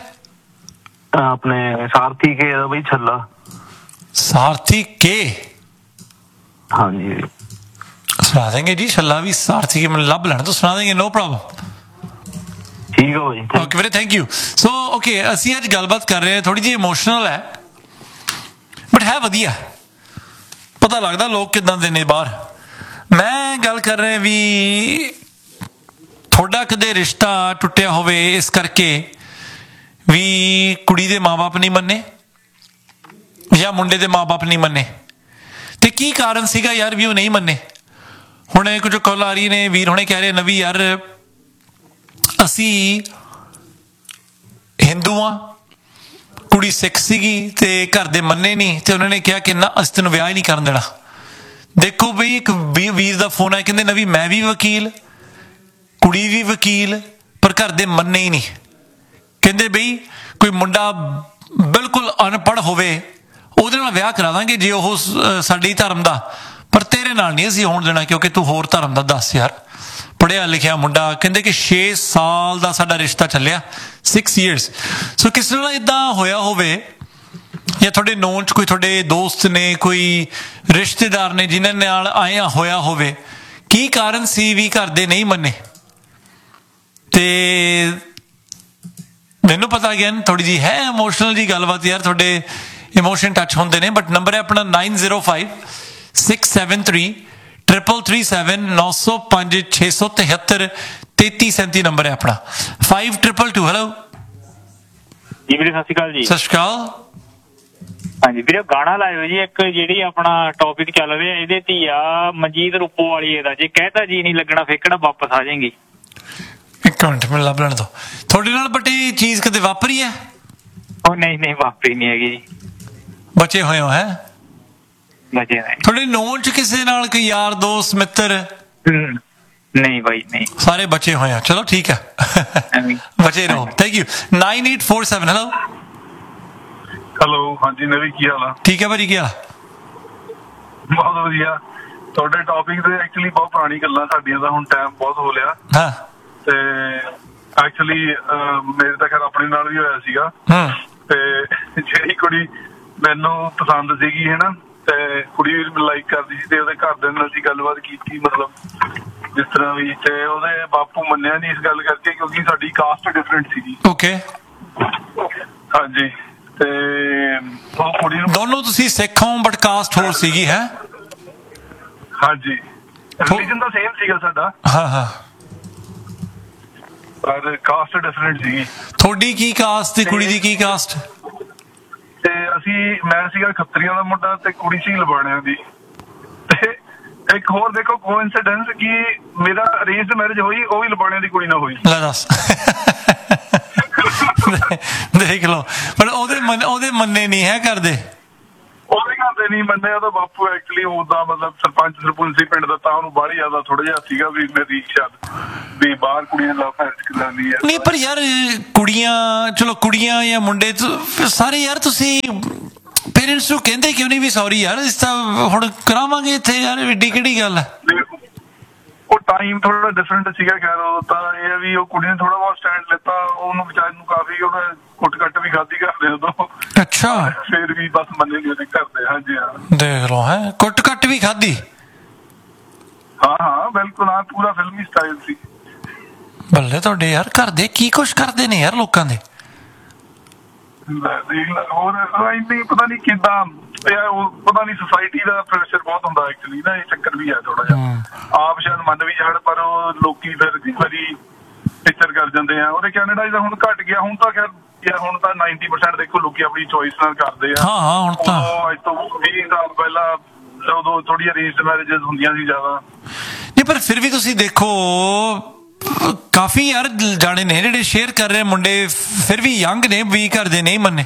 ਆਪਣੇ ਸਾਰਥੀ ਕੇ ਦਾ ਬਾਈ, ਛੱਲਾ। ਸਾਰਥੀ ਕੇ? ਹਾਂਜੀ ਸੁਣਾ ਦੇंगे ਜੀ, ਛੱਲਾ ਵੀ ਸਾਰਥੀ ਕੇ ਮੈਨੂੰ ਲੱਭ ਲੈਣਾ ਤਾਂ ਸੁਣਾ ਦੇंगे, ਨੋ ਪ੍ਰੋਬਲਮ। ਠੀਕ ਹੈ ਬਾਈ, ਓਕੇ ਵੀਰੇ, ਥੈਂਕ ਯੂ। ਸੋ ਓਕੇ, ਅਸੀਂ ਅੱਜ ਗੱਲਬਾਤ ਕਰ ਰਹੇ ਹਾਂ, ਥੋੜੀ ਜਿਹੀ ਇਮੋਸ਼ਨਲ ਹੈ ਬਟ ਹੈ ਵਧੀਆ, ਪਤਾ ਲੱਗਦਾ ਲੋਕ ਕਿੱਦਾਂ ਦੇ ਨੇ ਬਾਹਰ। ਮੈਂ ਗੱਲ ਕਰ ਰਿਹਾ ਵੀ ਤੁਹਾਡਾ ਕਦੇ ਰਿਸ਼ਤਾ ਟੁੱਟਿਆ ਹੋਵੇ ਇਸ ਕਰਕੇ ਵੀ ਕੁੜੀ ਦੇ ਮਾਂ-ਬਾਪ ਨਹੀਂ ਮੰਨੇ ਜਾਂ ਮੁੰਡੇ ਦੇ ਮਾਂ-ਬਾਪ ਨਹੀਂ ਮੰਨੇ, ਤੇ ਕੀ ਕਾਰਨ ਸੀਗਾ ਯਾਰ ਵੀ ਉਹ ਨਹੀਂ ਮੰਨੇ? ਹੁਣ ਕੁਝ ਕਾਲ ਆ ਰਹੀ ਨੇ, ਵੀਰ ਹੁਣੇ ਕਹਿ ਰਹੇ ਨਵੀਂ ਯਾਰ ਅਸੀਂ ਹਿੰਦੂ ਆ, ਕੁੜੀ ਸਿੱਖ ਸੀਗੀ ਤੇ ਘਰ ਦੇ ਮੰਨੇ ਨਹੀਂ ਤੇ ਉਹਨਾਂ ਨੇ ਕਿਹਾ ਕਿ ਨਾ ਅਸੀਂ ਤੈਨੂੰ ਵਿਆਹ ਹੀ ਨਹੀਂ ਕਰਨ ਦੇਣਾ। ਦੇਖੋ ਬਈ ਇੱਕ ਵੀਰ ਦਾ ਫੋਨ ਆਇਆ, ਕਹਿੰਦੇ ਨਵੀਂ ਮੈਂ ਵੀ ਵਕੀਲ, ਕੁੜੀ ਵੀ ਵਕੀਲ, ਪਰ ਘਰ ਦੇ ਮੰਨੇ ਹੀ ਨਹੀਂ। ਕਹਿੰਦੇ ਬਈ ਕੋਈ ਮੁੰਡਾ ਬਿਲਕੁਲ ਅਨਪੜ੍ਹ ਹੋਵੇ ਉਹਦੇ ਨਾਲ ਵਿਆਹ ਕਰਾ ਦਾਂਗੇ ਜੇ ਉਹ ਸਾਡੇ ਧਰਮ ਦਾ, ਪਰ ਤੇਰੇ ਨਾਲ ਨਹੀਂ ਅਸੀਂ ਹੋਣ ਦੇਣਾ ਕਿਉਂਕਿ ਤੂੰ ਹੋਰ ਧਰਮ ਦਾ। ਦੱਸ ਯਾਰ, ਪੜ੍ਹਿਆ ਲਿਖਿਆ ਮੁੰਡਾ। ਕਹਿੰਦੇ ਕਿ ਛੇ ਸਾਲ ਦਾ ਸਾਡਾ ਰਿਸ਼ਤਾ ਚੱਲਿਆ, ਸਿਕਸ ਈਅਰਸ। ਸੋ ਕਿਸੇ ਨਾਲ ਇੱਦਾਂ ਹੋਇਆ ਹੋਵੇ ਜਾਂ ਤੁਹਾਡੇ ਨੋਨ 'ਚ ਕੋਈ ਤੁਹਾਡੇ ਦੋਸਤ ਨੇ, ਕੋਈ ਰਿਸ਼ਤੇਦਾਰ ਨੇ ਜਿਨ੍ਹਾਂ ਨਾਲ ਆਇਆ ਹੋਇਆ ਹੋਵੇ, ਕੀ ਕਾਰਨ ਸੀ ਵੀ ਘਰ ਦੇ ਨਹੀਂ ਮੰਨੇ? ਤੇ ਮੈਨੂੰ ਪਤਾ ਗਿਆ ਥੋੜੀ ਜਿਹੀ ਹੈ ਇਮੋਸ਼ਨਲ ਜੀ ਗੱਲਬਾਤ ਯਾਰ, ਤੁਹਾਡੇ ਇਮੋਸ਼ਨ ਟੱਚ ਹੁੰਦੇ ਨੇ। ਬਟ ਨੰਬਰ ਹੈ ਆਪਣਾ nine zero five six seven three triple three seven, ਨੌ ਸੌ ਪੰਜ ਛੇ ਸੌ ਤਿਹੱਤਰ ਤੇਤੀ ਸੈਂਤੀ ਨੰਬਰ ਹੈ ਆਪਣਾ, ਫਾਈਵ ਟ੍ਰਿਪਲ ਟੂ। ਹੈਲੋ ਜੀ ਵੀਰੇ, ਸਤਿ ਸ਼੍ਰੀ ਅਕਾਲ ਜੀ। ਸਤਿ ਸ਼੍ਰੀ ਅਕਾਲ। ਹਾਂਜੀ ਵੀਰੇ, ਗਾਣਾ ਲਾਇਓ ਜੀ ਇੱਕ, ਜਿਹੜੀ ਆਪਣਾ ਟੌਪਿਕ ਚੱਲ ਰਿਹਾ ਇਹਦੇ ਤੇ ਆ ਮਨਜੀਤ ਰੂਪੋ ਵਾਲੀ ਇਹਦਾ, ਜੇ ਕਹਿਤਾ ਜੀ ਨਹੀਂ ਲੱਗਣਾ ਫੇਕਣਾ ਵਾਪਸ ਆ ਜਾਏਗੀ। ਇੱਕ ਮਿੰਟ ਮੈਨੂੰ ਲੱਭ ਲੈਣ ਦੋ। ਤੁਹਾਡੇ ਨਾਲ ਬਟ ਇਹ ਚੀਜ਼ ਕਦੇ ਵਾਪਰੀ ਹੈ? ਉਹ ਨਹੀਂ ਨਹੀਂ ਵਾਪਰੀ ਨਹੀਂ ਹੈਗੀ ਜੀ, ਬਚੇ ਹੋਏ ਹੋ? ਹੈ ਬਚੇ ਨੇ। ਤੁਹਾਡੇ ਨੋਨ 'ਚ ਕਿਸੇ ਨਾਲ ਕੋਈ ਯਾਰ ਦੋਸਤ ਮਿੱਤਰ? ਨਹੀਂ ਬਾਈ ਨਹੀਂ, ਸਾਰੇ ਬਚੇ ਹੋਏ ਆ। ਚਲੋ ਠੀਕ ਹੈ, ਬਚੇ ਰਹੋ। Thank you. Nine eight four seven hello. Hello ਹਾਂਜੀ ਨਵੀਂ, ਕੀ ਹਾਲ ਆ? ਠੀਕ ਹੈ ਭਾਜੀ, ਕੀ ਹਾਲ? ਬਹੁਤ ਵਧੀਆ। ਤੁਹਾਡੇ ਟੌਪਿਕ ਤੇ ਐਕਚੁਅਲੀ ਬਹੁਤ ਪੁਰਾਣੀ ਗੱਲਾਂ ਸਾਡੀਆਂ ਦਾ, ਹੁਣ ਟਾਈਮ ਬਹੁਤ ਹੋ ਲਿਆ। ਹਾਂ ਤੇ ਐਕਚੁਅਲੀ ਮੇਰੇ ਤਾਂ ਖੈਰ ਆਪਣੇ ਨਾਲ ਵੀ ਹੋਇਆ ਸੀਗਾ। ਤੇ ਜਿਹੜੀ ਕੁੜੀ ਮੈਨੂੰ ਪਸੰਦ ਸੀਗੀ ਹੈ ਨਾ, ਤੇ ਕੁੜੀ ਲਾਈਕ ਕਰਦੀ ਸੀ ਤੇ ਉਹਦੇ ਘਰਦਿਆਂ ਨਾਲ ਅਸੀਂ ਗੱਲਬਾਤ ਕੀਤੀ, ਮਤਲਬ ਜਿਸ ਤਰ੍ਹਾਂ ਵੀ, ਤੇ ਉਹਦੇ ਬਾਪੂ ਮੰਨਿਆ ਨਹੀਂ ਇਸ ਗੱਲ ਕਰਕੇ ਕਿਉਂਕਿ ਸਾਡੀ ਕਾਸਟ ਡਿਫਰੈਂਟ ਸੀਗੀ। ਓਕੇ ਹਾਂਜੀ, ਤੇ ਉਹ ਕੁੜੀ ਨੂੰ ਦੋਨੋਂ ਤੁਸੀਂ ਸਿੱਖ ਹੋ ਬਟ ਕਾਸਟ ਹੋਰ ਸੀਗੀ? ਹੈ ਹਾਂਜੀ, ਰਿਲੀਜਨ ਤਾਂ ਸੇਮ ਸੀਗਾ ਸਾਡਾ। ਹਾਂ ਹਾਂ, ਪਰ ਕਾਸਟ ਡਿਫਰੈਂਟ ਸੀਗੀ। ਤੁਹਾਡੀ ਕੀ ਕਾਸਟ ਤੇ ਕੁੜੀ ਦੀ ਕੀ ਕਾਸਟ? ਤੇ ਅਸੀਂ, ਮੈਂ ਸੀਗਾ ਖੱਤਰੀਆਂ ਦਾ ਮੁੰਡਾ ਤੇ ਕੁੜੀ ਸੀ ਲਬਾਣਿਆਂ ਦੀ। ਤੇ ਇੱਕ ਹੋਰ ਦੇਖੋ ਕੋਇਨਸੀਡੈਂਸ ਕਿ ਮੇਰਾ ਅਰੇਂਜਡ ਮੈਰਿਜ ਹੋਈ, ਉਹ ਵੀ ਲਬਾਣਿਆਂ ਦੀ ਕੁੜੀ ਨਾਲ ਹੋਈ। ਲੈ ਦੱਸ, ਦੇਖ ਲਓ। ਪਰ ਉਹਦੇ ਉਹਦੇ ਮੰਨੇ ਨਹੀਂ ਹੈ ਕਰਦੇ, ਉਹਦੇ ਘਰ ਦੇ ਨਹੀਂ ਮੰਨੇ। ਉਹਦਾ ਬਾਪੂ ਐਕਚੁਅਲੀ ਉਹਦਾ ਮਤਲਬ ਸਰਪੰਚ ਸਰਪੰਚ ਸੀ ਪਿੰਡ ਦਾ, ਤਾਂ ਉਹਨੂੰ ਬਾਹਲੀ ਜ਼ਿਆਦਾ ਥੋੜਾ ਜਿਹਾ ਸੀਗਾ ਵੀ ਮੇਰੀ ਸ਼ਾਇਦ ਵੀ ਬਾਹਰ ਕੁੜੀਆਂ ਲਵ ਮੈਰਿਜ ਕਰਾਉਂਦੀ ਹੈ। ਨਹੀਂ ਪਰ ਯਾਰ ਕੁੜੀਆਂ, ਚਲੋ ਕੁੜੀਆਂ ਜਾਂ ਮੁੰਡੇ ਸਾਰੇ ਯਾਰ ਤੁਸੀਂ ਪੇਰੈਂਟਸ ਨੂੰ ਕਹਿੰਦੇ ਕਿਉਂ ਨਹੀਂ ਵੀ ਸੌਰੀ ਯਾਰ ਇਸ ਤਾਂ ਹੁਣ ਕਰਾਵਾਂਗੇ ਇੱਥੇ ਯਾਰ, ਏਡੀ ਕਿਹੜੀ ਗੱਲ ਹੈ? ਉਹ ਟਾਈਮ ਥੋੜਾ ਡਿਫਰੈਂਟ ਸੀਗਾ। ਖੈਰ ਉਹ ਤਾਂ ਇਹ ਵੀ ਉਹ ਕੁੜੀ ਨੇ ਥੋੜਾ ਬਹੁਤ ਸਟੈਂਡ ਲਿੱਤਾ, ਉਹਨੂੰ ਵਿਚਾਰੇ ਨੂੰ ਕਾਫੀ ਉਹਨੇ ਕੁੱਟ ਕੱਟ ਵੀ ਖਾਧੀ ਕਰਦੇ ਉਦੋਂ। ਅੱਛਾ, ਫਿਰ ਵੀ ਬਸ ਮੰਨੇ ਨਹੀਂ ਉਹਦੇ ਕਰਦੇ। ਹਾਂਜੀ ਹਾਂ, ਦੇਖ ਲਓ ਹੈ, ਕੁੱਟ ਕੱਟ ਵੀ ਖਾਧੀ। ਹਾਂ ਹਾਂ ਬਿਲਕੁਲ, ਹਾਂ ਪੂਰਾ ਫਿਲਮੀ ਸਟਾਈਲ ਸੀ। ਬੱਲੇ ਤੁਹਾਡੇ ਯਾਰ, ਘਰ ਦੇ ਕੀ ਕੁਛ ਕਰਦੇ ਨੇ ਯਾਰ ਲੋਕਾਂ ਦੇ। ਹੋਰ ਇੰਨੀ ਪਤਾ ਨਹੀਂ ਕਿੱਦਾਂ, ਪਤਾ ਨਹੀਂ ਸੋਸਾਇਟੀ ਦਾ ਪ੍ਰੈਸ਼ਰ ਬਹੁਤ ਹੁੰਦਾ ਐਕਚੁਅਲੀ ਨਾ, ਇਹ ਚੱਕਰ ਵੀ ਹੈ ਥੋੜਾ ਜਿਹਾ। ਆਪ ਸ਼ਾਇਦ ਮੰਨ ਵੀ ਜਾਣ ਪਰ ਉਹ ਲੋਕੀ ਫਿਰ ਕਈ ਵਾਰੀ ਟੀਚਰ ਕਰ ਜਾਂਦੇ ਆ। ਉਹਦੇ ਕੈਨੇਡਾ ਦਾ ਹੁਣ ਘਟ ਗਿਆ, ਹੁਣ ਤਾਂ ਖੈਰ ਹੁਣ ਤਾਂ ਨਾਈਨਟੀ ਪਰਸੈਂਟ ਦੇਖੋ ਲੋਕੀ ਆਪਣੀ ਚੋਇਸ ਨਾਲ ਕਰਦੇ ਆ। ਹਾਂ ਹਾਂ, ਹੁਣ ਤਾਂ ਅੱਜ ਤੋਂ ਵੀਹ ਸਾਲ ਪਹਿਲਾਂ ਉਦੋਂ ਥੋੜੀ ਅਰੇਂਜਡ ਮੈਰਿਜਸ ਹੁੰਦੀਆਂ ਸੀ ਜ਼ਿਆਦਾ। ਨਹੀਂ ਪਰ ਫਿਰ ਵੀ ਤੁਸੀਂ ਦੇਖੋ ਕਾਫੀ ਯਾਰ ਜਾਣੇ ਨੇ ਜਿਹੜੇ ਸ਼ੇਅਰ ਕਰ ਰਹੇ ਮੁੰਡੇ, ਫਿਰ ਵੀ ਯੰਗ ਨੇ, ਵੀ ਕਰਦੇ ਨਹੀਂ ਮੰਨੇ।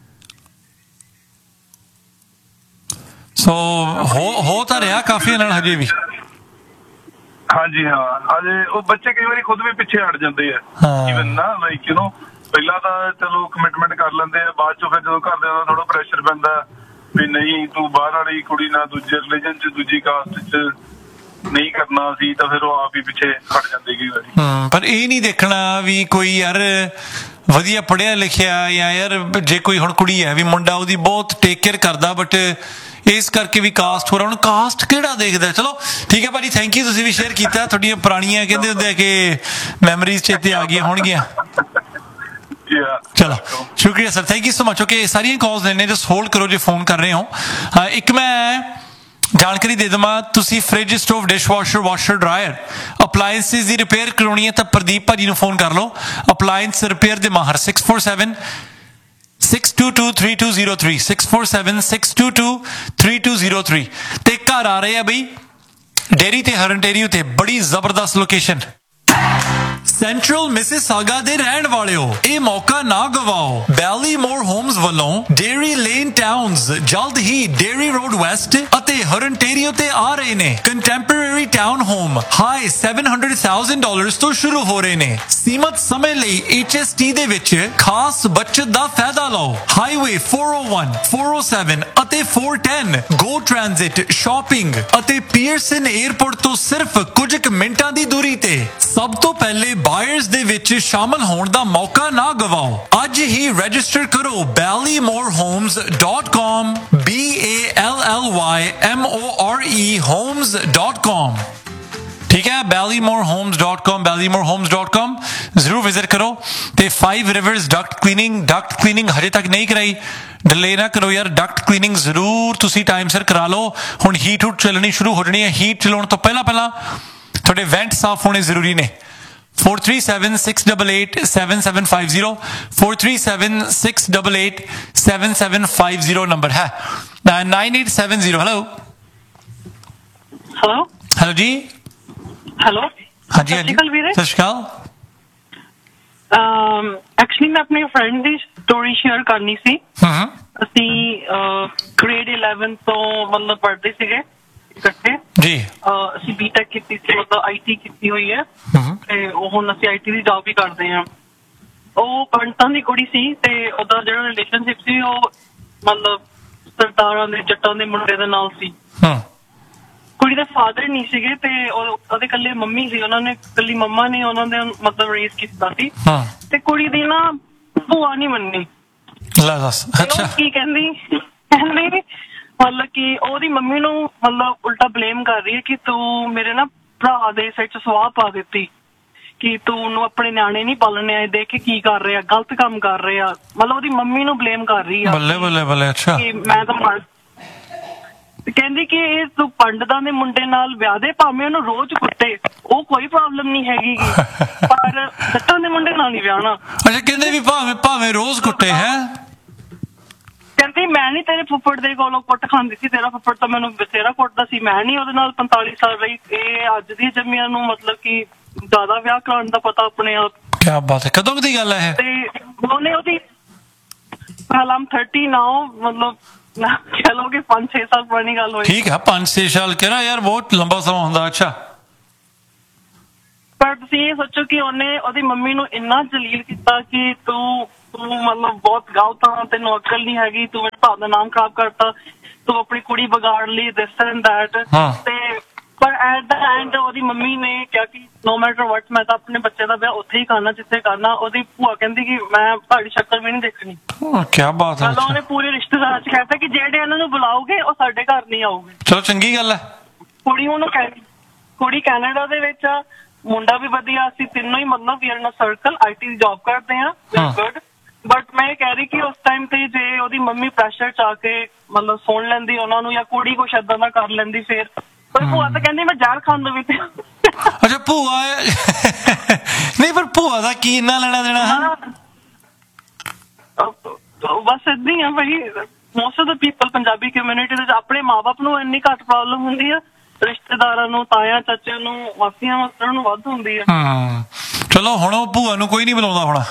ਸੋ ਹੋ ਹੋ ਤਾਂ ਰਿਹਾ ਕਾਫੀ ਨਾਲ ਹਜੇ ਵੀ। ਹਾਂਜੀ ਹਾਂ, ਹਜੇ ਉਹ ਬੱਚੇ ਕਈ ਵਾਰੀ ਖੁਦ ਵੀ ਪਿੱਛੇ ਹਟ ਜਾਂਦੇ ਆ ਇਵਨ ਨਾ, ਲਾਈਕ ਯੂ ਨੋ ਪਹਿਲਾਂ ਤਾਂ ਚਲੋ ਕਮਿਟਮੈਂਟ ਕਰ ਲੈਂਦੇ ਆ, ਬਾਅਦ ਚੋਂ ਫਿਰ ਜਦੋਂ ਘਰਦਿਆਂ ਦਾ ਥੋੜਾ ਪ੍ਰੈਸ਼ਰ ਪੈਂਦਾ ਵੀ ਨਹੀਂ ਤੂੰ ਬਾਹਰ ਵਾਲੀ ਕੁੜੀ ਨਾਲ ਦੂਜੇ ਰਿਲੀਜਨ ਚ ਦੂਜੀ ਕਾਸਟ ਚ ਨਹੀਂ ਕਰਨਾ ਸੀ, ਤਾਂ ਫਿਰ ਉਹ ਆਪ ਹੀ ਪਿੱਛੇ ਹਟ ਜਾਂਦੇ ਕਈ ਵਾਰੀ। ਹਮ ਪਰ ਇਹ ਨਹੀਂ ਦੇਖਣਾ ਵੀ ਕੋਈ ਯਾਰ ਵਧੀਆ ਪੜ੍ਹਿਆ ਲਿਖਿਆ ਜਾਂ ਯਾਰ ਜੇ ਕੋਈ ਹੁਣ ਕੁੜੀ ਹੈ ਵੀ ਮੁੰਡਾ ਉਹਦੀ ਬਹੁਤ ਟੇਕ ਕੇਅਰ ਕਰਦਾ, ਬਟ ਇਸ ਕਰਕੇ ਵੀ ਕਾਸਟ ਹੋ ਰਿਹਾ। ਹੁਣ ਕਾਸਟ ਕਿਹੜਾ ਦੇਖਦਾ? ਚਲੋ ਠੀਕ ਹੈ ਭਾਜੀ, ਥੈਂਕ ਯੂ, ਤੁਸੀਂ ਵੀ ਸ਼ੇਅਰ ਕੀਤਾ। ਤੁਹਾਡੀਆਂ ਪੁਰਾਣੀਆਂ ਕਹਿੰਦੇ ਹੁੰਦੇ ਆ ਕਿ ਮੈਮਰੀਜ਼ ਚੇਤੇ ਆ ਗਈਆਂ ਹੋਣਗੀਆਂ। ਚਲੋ ਸ਼ੁਕਰੀਆ sir, thank you so much. Okay, ਸਾਰੀਆਂ ਕਾਲਸ ਲੈਣੇ, ਜਸਟ ਹੋਲਡ ਕਰੋ ਜੇ ਫੋਨ ਕਰ ਰਹੇ ਹੋ। ਇੱਕ ਮੈਂ ਜਾਣਕਾਰੀ ਦੇ ਦੇਵਾਂ, ਤੁਸੀਂ fridge, stove, dishwasher, washer, dryer, appliances ਦੀ ਰਿਪੇਅਰ ਕਰਾਉਣੀ ਹੈ ਤਾਂ ਪ੍ਰਦੀਪ ਭਾਜੀ ਨੂੰ ਫੋਨ ਕਰ ਲਓ। ਅਪਲਾਇੰਸ ਰਿਪੇਅਰ ਦੇ ਮਾਹਰ six four seven six to two three two zero three six four seven six to two three two zero three. ਤੇ ਘਰ ਆ ਰਹੇ ਆ ਬਈ ਡੇਰੀ ਤੇ ਹਰਨਟੇਰੀਓ ਤੇ, ਬੜੀ ਜ਼ਬਰਦਸਤ ਲੋਕੇਸ਼ਨ ਸੈਂਟਰਲ ਮਿਸਿਸਾਗਾ ਦੇ ਰਹਿਣ ਵਾਲਿਓ, ਇਹ ਮੌਕਾ ਨਾ ਗਵਾਓ। ਬੈਲੀਮੋਰ ਹੋਮਸ ਵੱਲੋਂ ਡੇਰੀ ਲੇਨ ਟਾਊਨਸ ਜਲਦ ਹੀ ਡੇਰੀ ਰੋਡ ਵੈਸਟ ਅਤੇ ਹਰਨਟੇਰੀਓ ਤੇ ਆ ਰਹੇ ਨੇ। Contemporary town home high seven hundred thousand dollars ਤੋਂ ਸ਼ੁਰੂ ਹੋ ਰਹੇ ਨੇ। ਸੀਮਤ ਸਮੇਂ ਲਈ ਐਚ ਐਸ ਟੀ ਦੇ ਵਿੱਚ ਖਾਸ ਬਚਤ ਦਾ ਫਾਇਦਾ ਲਓ। ਹਾਈਵੇ ਫੋਰ ਓ ਵਨ, ਫੋਰ ਓ ਸੈਵਨ ਅਤੇ ਫੋਰ ਟੈਨ ਗੋ ਟ੍ਰਾਂਜ਼ਿਟ, ਸ਼ਾਪਿੰਗ ਅਤੇ ਪੀਅਰਸਨ 에ਅਰਪੋਰਟ ਤੋਂ ਸਿਰਫ ਕੁਝ ਕੁ ਮਿੰਟਾਂ ਦੀ ਦੂਰੀ ਤੇ। ਸਭ ਤੋਂ ਪਹਿਲੇ ਬਾਇਰਸ ਦੇ ਵਿੱਚ ਸ਼ਾਮਲ ਹੋਣ ਦਾ ਮੌਕਾ ਨਾ ਗਵਾਓ। ਅੱਜ ਹੀ ਰਜਿਸਟਰ ਕਰੋ ਬੈਲੀਮੋਰ homes dot com, B A L L Y M O R E homes dot com. ਠੀਕ ਹੈ, ਬੈਲੀਮੋਰ homes dot com, ਬੈਲੀਮੋਰ homes dot com ਜ਼ਰੂਰ ਵਿਜ਼ਿਟ ਕਰੋ। ਤੇ five reverse Duckett cleaning, Duckett cleaning ਹਜੇ ਤੱਕ ਨਹੀਂ ਕਰਾਈ, ਡਿਲੇ ਨਾ ਕਰੋ ਯਾਰ, ਡਕਟ ਕਲੀਨਿੰਗ ਜ਼ਰੂਰ ਤੁਸੀਂ ਟਾਈਮ ਸਿਰ ਕਰਾ ਲਓ। ਹੁਣ ਹੀਟ ਹੂਟ ਚੱਲਣੀ ਸ਼ੁਰੂ ਹੋ ਜਾਣੀ ਹੈ, ਹੀਟ ਚਲਾਉਣ ਤੋਂ ਪਹਿਲਾਂ ਪਹਿਲਾਂ ਤੁਹਾਡੇ ਵੈਂਟ ਸਾਫ਼ ਹੋਣੇ ਜ਼ਰੂਰੀ ਨੇ। four three seven six eight eight seven seven five zero four three seven six eight eight seven seven five zero number ਹੈ। nine eight seven zero hello hello hello ਜੀ ਹੈਲੋ ਹਾਂਜੀ ਹਾਂਜੀ ਸਤਿ ਸ਼੍ਰੀ ਅਕਾਲ। ਐਕਚੁਅਲੀ ਮੈਂ ਆਪਣੀ ਫਰੈਂਡ ਦੀ story share ਕਰਨੀ ਸੀ। ਅਸੀਂ grade eleven ਤੋਂ ਮਤਲਬ ਪੜ੍ਹਦੇ ਸੀਗੇ ਇਕੱਠੇ ਜੀ। ਅਸੀਂ ਬੀਟੈਕ ਕੀਤੀ ਸੀ, ਮਤਲਬ ਆਈ ਟੀ ਕੀਤੀ ਹੋਈ ਹੈ ਤੇ ਉਹ ਹੁਣ ਅਸੀਂ ਆਈ ਟੀ ਦੀ ਜੌਬ ਵੀ ਕਰਦੇ ਹਾਂ। ਉਹ ਪੰਡਤਾਂ ਦੀ ਕੁੜੀ ਸੀ ਤੇ ਉਹਦਾ ਜਿਹੜਾ ਰਿਲੇਸ਼ਨਸ਼ਿਪ ਸੀ ਉਹ ਮਤਲਬ ਸਰਦਾਰਾਂ ਦੇ ਜੱਟਾਂ ਦੇ ਮੁੰਡੇ ਦੇ ਨਾਲ ਸੀ। ਕੁੜੀ ਦੇ ਫਾਦਰ ਨਹੀਂ ਸੀਗੇ ਤੇ ਉਹਦੇ ਇਕੱਲੇ ਮੰਮੀ ਸੀ, ਉਹਨਾਂ ਨੇ ਇਕੱਲੀ ਮੰਮਾ ਨੇ ਉਹਨਾਂ ਦੇ ਮਤਲਬ ਰੇਸ ਕੀਤਾ ਸੀ ਤੇ ਕੁੜੀ ਦੀ ਨਾ ਭੂਆ ਨਹੀਂ ਮੰਨੀ। ਕੀ ਕਹਿੰਦੀ ਕਹਿੰਦੀ ਮਤਲਬ ਕਿ ਉਹਦੀ ਮੰਮੀ ਨੂੰ ਮਤਲਬ ਉਲਟਾ ਬਲੇਮ ਕਰ ਰਹੀ ਹੈ ਕਿ ਤੂੰ ਮੇਰੇ ਨਾ ਭਰਾ ਦੇ ਸਿਰ ਚ ਸਵਾਹ ਪਾ ਦਿੱਤੀ, ਕਿ ਤੂੰ ਉਹਨੂੰ ਆਪਣੇ ਨਿਆਣੇ ਨਹੀਂ ਪਾਲਣੇ ਆਏ, ਦੇਖ ਕੇ ਕੀ ਕਰ ਰਿਹਾ, ਗਲਤ ਕੰਮ ਕਰ ਰਿਹਾ। ਮਤਲਬ ਉਹਦੀ ਮੰਮੀ ਨੂੰ ਬਲੇਮ ਕਰ ਰਹੀ ਆ। ਬੱਲੇ ਬੱਲੇ ਬੱਲੇ। ਅੱਛਾ। ਕਿ ਮੈਂ ਤਾਂ ਕਹਿੰਦੀ ਕਿ ਇਹ ਤੂੰ ਪੰਡਤਾਂ ਦੇ ਮੁੰਡੇ ਨਾਲ ਵਿਆਹ ਦੇ, ਭਾਵੇਂ ਉਹਨੂੰ ਰੋਜ਼ ਕੁੱਟੇ, ਉਹ ਕੋਈ ਪ੍ਰੋਬਲਮ ਨਹੀਂ ਹੈਗੀ, ਪਰ ਜੱਟਾਂ ਦੇ ਮੁੰਡੇ ਨਾਲ ਨਹੀਂ ਵਿਆਹਣਾ। ਅੱਛਾ, ਕਹਿੰਦੇ ਵੀ ਭਾਵੇਂ ਭਾਵੇਂ ਰੋਜ਼ ਕੁੱਟੇ ਹੈ। ਕਹਿੰਦੀ ਮੈਂ ਨੀ ਤੇਰੇ ਫੁੱਫੜ ਦੇ ਕੋਲੋਂ ਕੁੱਟ ਖਾਂਦੀ ਸੀ, ਤੇਰਾ ਫੁੱਫੜ ਤਾਂ ਮੈਨੂੰ ਬਥੇਰਾ ਕੁੱਟਦਾ ਸੀ, ਮੈਂ ਨੀ ਉਹਦੇ ਨਾਲ ਪੰਤਾਲੀ ਸਾਲ ਰਹੀ। ਇਹ ਅੱਜ ਦੀ ਜੰਮੀਆਂ ਨੂੰ ਮਤਲਬ ਕਿ ਜ਼ਿਆਦਾ ਵਿਆਹ ਕਰਾਉਣ ਦਾ ਪਤਾ ਆਪਣੇ ਆਪ। ਕੀ ਬਾਤ ਹੈ, ਕਦੋਂ ਦੀ ਗੱਲ ਹੈ? ਤੇ ਉਹਨੇ ਉਹਦੀ ਹਾਲ ਆਮ ਥਰਟੀ ਨਾਓ, ਮਤਲਬ कह लो कि पांच छह साल पुरानी गल होई। ठीक है, पांच छह साल कहना यार बहुत लंबा समा हुंदा। अच्छा, पर तुसीं ये सोचो कि ਉਹਨੇ ਉਹਦੀ ਮੰਮੀ ਨੂੰ ਇੰਨਾ ਜਲੀਲ ਕੀਤਾ ਕਿ ਤੂੰ ਤੂੰ ਮਤਲਬ ਬਹੁਤ ਗਲਤ ਆ, ਤੈਨੂੰ ਅਕਲ ਨਹੀਂ ਹੈਗੀ, ਤੂੰ ਮੇਰੇ ਭਾਅ ਦਾ ਨਾਮ ਖਰਾਬ ਕਰਤਾ, ਤੂੰ ਆਪਣੀ ਕੁੜੀ ਵਿਗਾੜ ਲਈ, ਦਿਸ ਐਂਡ ਦੈਟ। ਤੇ ਪਰ ਐਟ ਦਾ ਐਂਡ ਉਹਦੀ ਮੰਮੀ ਨੇ ਕਿਹਾ ਕਿ ਨੋ ਮੈਟਰ ਵਟ ਮੈਂ ਤਾਂ ਆਪਣੇ ਬੱਚੇ ਦਾ ਵਿਆਹ ਉੱਥੇ ਹੀ ਕਰਨਾ ਜਿੱਥੇ ਕਰਨਾ। ਉਹਦੀ ਭੂਆ ਕਹਿੰਦੀ ਕਿ ਮੈਂ ਤੁਹਾਡੀ ਸ਼ਕਲ ਵੀ ਨਹੀਂ ਦੇਖਣੀ। ਕੀ ਬਾਤ ਹੈ। ਚਲੋ ਉਹਨੇ ਪੂਰੇ ਰਿਸ਼ਤੇਦਾਰਾਂ ਚ ਕਹਿਤਾ ਕਿ ਜਿਹੜੇ ਇਹਨਾਂ ਨੂੰ ਬੁਲਾਓਗੇ ਉਹ ਸਾਡੇ ਘਰ ਨਹੀਂ ਆਉਗੇ। ਚਲੋ ਚੰਗੀ ਗੱਲ ਹੈ। ਕੁੜੀ ਉਹਨੂੰ ਕੁੜੀ ਕੈਨੇਡਾ ਦੇ ਵਿੱਚ ਆ, ਮੁੰਡਾ ਵੀ ਵਧੀਆ, ਅਸੀਂ ਤਿੰਨੋਂ ਹੀ ਮਤਲਬ ਵੀ ਇਨ ਸਰਕਲ ਆਈਟੀ ਦੀ ਜੌਬ ਕਰਦੇ ਹਾਂ, ਗੁੱਡ। ਬਟ ਮੈਂ ਇਹ ਕਹਿ ਰਹੀ ਕਿ ਉਸ ਟਾਈਮ ਤੇ ਜੇ ਉਹਦੀ ਮੰਮੀ ਪ੍ਰੈਸ਼ਰ ਚ ਆ ਕੇ ਮਤਲਬ ਸੁਣ ਲੈਂਦੀ ਉਹਨਾਂ ਨੂੰ, ਜਾਂ ਕੁੜੀ ਕੁਛ ਏਦਾਂ ਦਾ ਕਰ ਲੈਂਦੀ, ਫਿਰ ਪਰ ਭੂਆ ਤਾਂ ਕਹਿੰਦੀ ਮੈਂ ਜ਼ਹਿਰ ਖਾਣ ਦੋ ਵੀ। ਅੱਛਾ ਭੂਆ ਨਹੀਂ, ਪਰ ਭੂਆ ਦਾ ਕੀ ਇੰਨਾ ਲੈਣਾ ਦੇਣਾ ਹੈ? ਬਸ ਏਦਾਂ ਹੀ ਆ ਭਾਈ, most of the people Punjabi community ਦੇ ਆਪਣੇ ਮਾਂ ਬਾਪ ਨੂੰ ਇੰਨੀ ਘੱਟ ਪ੍ਰੋਬਲਮ ਹੁੰਦੀ ਆ, ਰਿਸ਼ਤੇਦਾਰਾਂ ਨੂੰ, ਤਾਇਆ ਚਾਚਿਆਂ ਨੂੰ, ਮਾਸੀਆਂ ਮਾਸਟਰਾਂ ਨੂੰ ਵੱਧ ਹੁੰਦੀ ਆ। ਚਲੋ ਹੁਣ ਉਹ ਭੂਆ ਨੂੰ ਕੋਈ ਨਹੀਂ ਬੁਲਾਉਂਦਾ ਹੋਣਾ?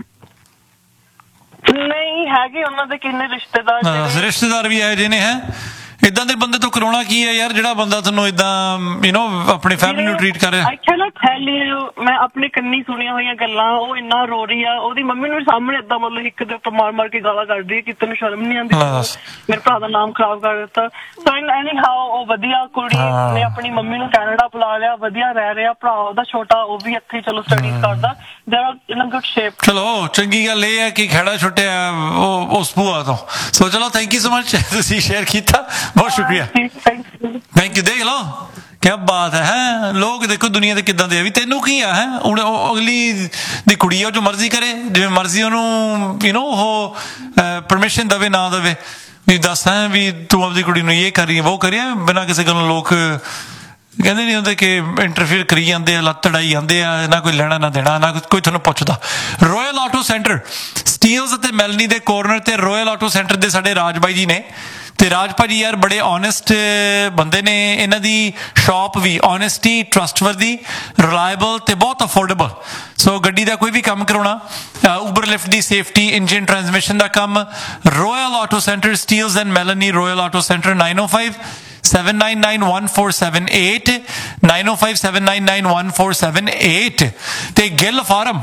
ਨਹੀਂ ਹੈਗੇ ਉਹਨਾਂ ਦੇ ਕਿੰਨੇ ਰਿਸ਼ਤੇਦਾਰ। ਰਿਸ਼ਤੇਦਾਰ ਵੀ ਆਏ ਜਿਹੇ ਨੇ। ਹੈ ਇਦਾਂ ਦੇ ਬੰਦੇ ਤੋਂ ਕਰਾਉਣਾ ਕੀ ਹੈ ਯਾਰ, ਜਿਹੜਾ ਬੰਦਾ ਤੁਹਾਨੂੰ ਇਦਾਂ ਯੂ نو ਆਪਣੀ ਫੈਮਿਲੀ ਨੂੰ ਟ੍ਰੀਟ ਕਰ ਰਿਹਾ। I can not tell you, ਮੈਂ ਆਪਣੇ ਕੰਨੀ ਸੁਣੀਆਂ ਹੋਈਆਂ ਗੱਲਾਂ। ਉਹ ਇੰਨਾ ਰੋ ਰਹੀ ਆ, ਉਹਦੀ ਮੰਮੀ ਨੂੰ ਸਾਹਮਣੇ ਏਦਾਂ ਮਤਲਬ ਇੱਕ ਦੇ ਉੱਪਰ ਮਾਰ ਮਾਰ ਕੇ ਗਾਲਾਂ ਕੱਢਦੀ ਹੈ ਕਿ ਤੈਨੂੰ ਸ਼ਰਮ ਨਹੀਂ ਆਉਂਦੀ, ਮੇਰੇ ਭਰਾ ਦਾ ਨਾਮ ਖਰਾਬ ਕਰ ਦਿੱਤਾ। ਸੋ ਐਨੀ ਹਾਓ ਉਹ ਵਧੀਆ ਕੁੜੀ ਨੇ ਆਪਣੀ ਮੰਮੀ ਨੂੰ ਕੈਨੇਡਾ ਬੁਲਾ ਲਿਆ, ਵਧੀਆ ਰਹਿ ਰਿਹਾ। ਭਰਾ ਉਹਦਾ ਛੋਟਾ ਉਹ ਵੀ ਇੱਥੇ ਚਲੋ ਸਟੱਡੀਜ਼ ਕਰਦਾ, they are in a good shape. ਚਲੋ ਚੰਗੀ ਗੱਲ ਇਹ ਹੈ ਕਿ ਖਹਿੜਾ ਛੁੱਟਿਆ ਉਹ ਉਸ ਭੂਆ ਤੋਂ। ਸੋ ਚਲੋ ਥੈਂਕ ਯੂ ਸੋ ਮਚ, ਤੁਸੀਂ ਸ਼ੇਅਰ ਕੀਤਾ, ਬਹੁਤ ਸ਼ੁਕਰੀਆ। Thank you. ਦੇਖ ਲਓ ਕਿਆ ਬਾਤ ਹੈ। ਲੋਕ ਦੇਖੋ ਦੁਨੀਆ ਦੇ ਕਿੱਦਾਂ ਦੇ ਆ, ਵੀ ਤੈਨੂੰ ਕੀ ਆ ਹੈ। ਹੁਣ ਅਗਲੀ ਦੀ ਕੁੜੀ ਆ, ਜੋ ਮਰਜ਼ੀ ਕਰੇ, ਜਿਵੇਂ ਮਰਜ਼ੀ ਉਹਨੂੰ ਯੂ نو ਉਹ ਪਰਮਿਸ਼ਨ ਦੇਵੇ ਨਾ ਦੇਵੇ, ਵੀ ਦੱਸ ਹੈ ਵੀ ਤੂੰ ਆਪਦੀ ਕੁੜੀ ਨੂੰ ਇਹ ਕਰੀ ਉਹ ਕਰੀ, ਬਿਨਾਂ ਕਿਸੇ ਗੱਲੋਂ ਲੋਕ ਕਹਿੰਦੇ ਨਹੀਂ ਹੁੰਦੇ ਕਿ ਇੰਟਰਫੇਅਰ ਕਰੀ ਜਾਂਦੇ ਆ, ਲੱਤ ਅੜਾਈ ਜਾਂਦੇ ਆ, ਨਾ ਕੋਈ ਲੈਣਾ ਨਾ ਦੇਣਾ, ਨਾ ਕੋਈ ਤੁਹਾਨੂੰ ਪੁੱਛਦਾ। ਰੋਇਲ ਆਟੋ ਸੈਂਟਰ ਸਟੀਲਸ ਅਤੇ ਮੈਲਨੀ ਦੇ ਕੋਰਨਰ ਤੇ ਰੋਇਲ ਆਟੋ ਸੈਂਟਰ ਦੇ ਸਾਡੇ ਰਾਜ ਬਾਈ ਜੀ ਨੇ। ਤੇ ਰਾਜ ਭਾਜੀ ਯਾਰ ਬੜੇ ਓਨੈਸਟ ਬੰਦੇ ਨੇ। ਇਹਨਾਂ ਦੀ ਸ਼ਾਪ ਵੀ ਓਨੈਸਟੀ, ਟਰਸਟਵਰਦੀ, ਰਿਲਾਇਬਲ ਤੇ ਬਹੁਤ ਅਫੋਰਡੇਬਲ। ਸੋ ਗੱਡੀ ਦਾ ਕੋਈ ਵੀ ਕੰਮ ਕਰਾਉਣਾ, ਉਬਰ ਲਿਫਟ ਦੀ ਸੇਫਟੀ, ਇੰਜਨ ਟਰਾਂਸਮਿਸ਼ਨ ਦਾ ਕੰਮ, royal auto centre Steeles and ਮੈਲਨੀ, royal auto centre ਨਾइन O five seven nine nine one four seven eight nine O five seven nine nine one four seven eight. ਤੇ Gill farm,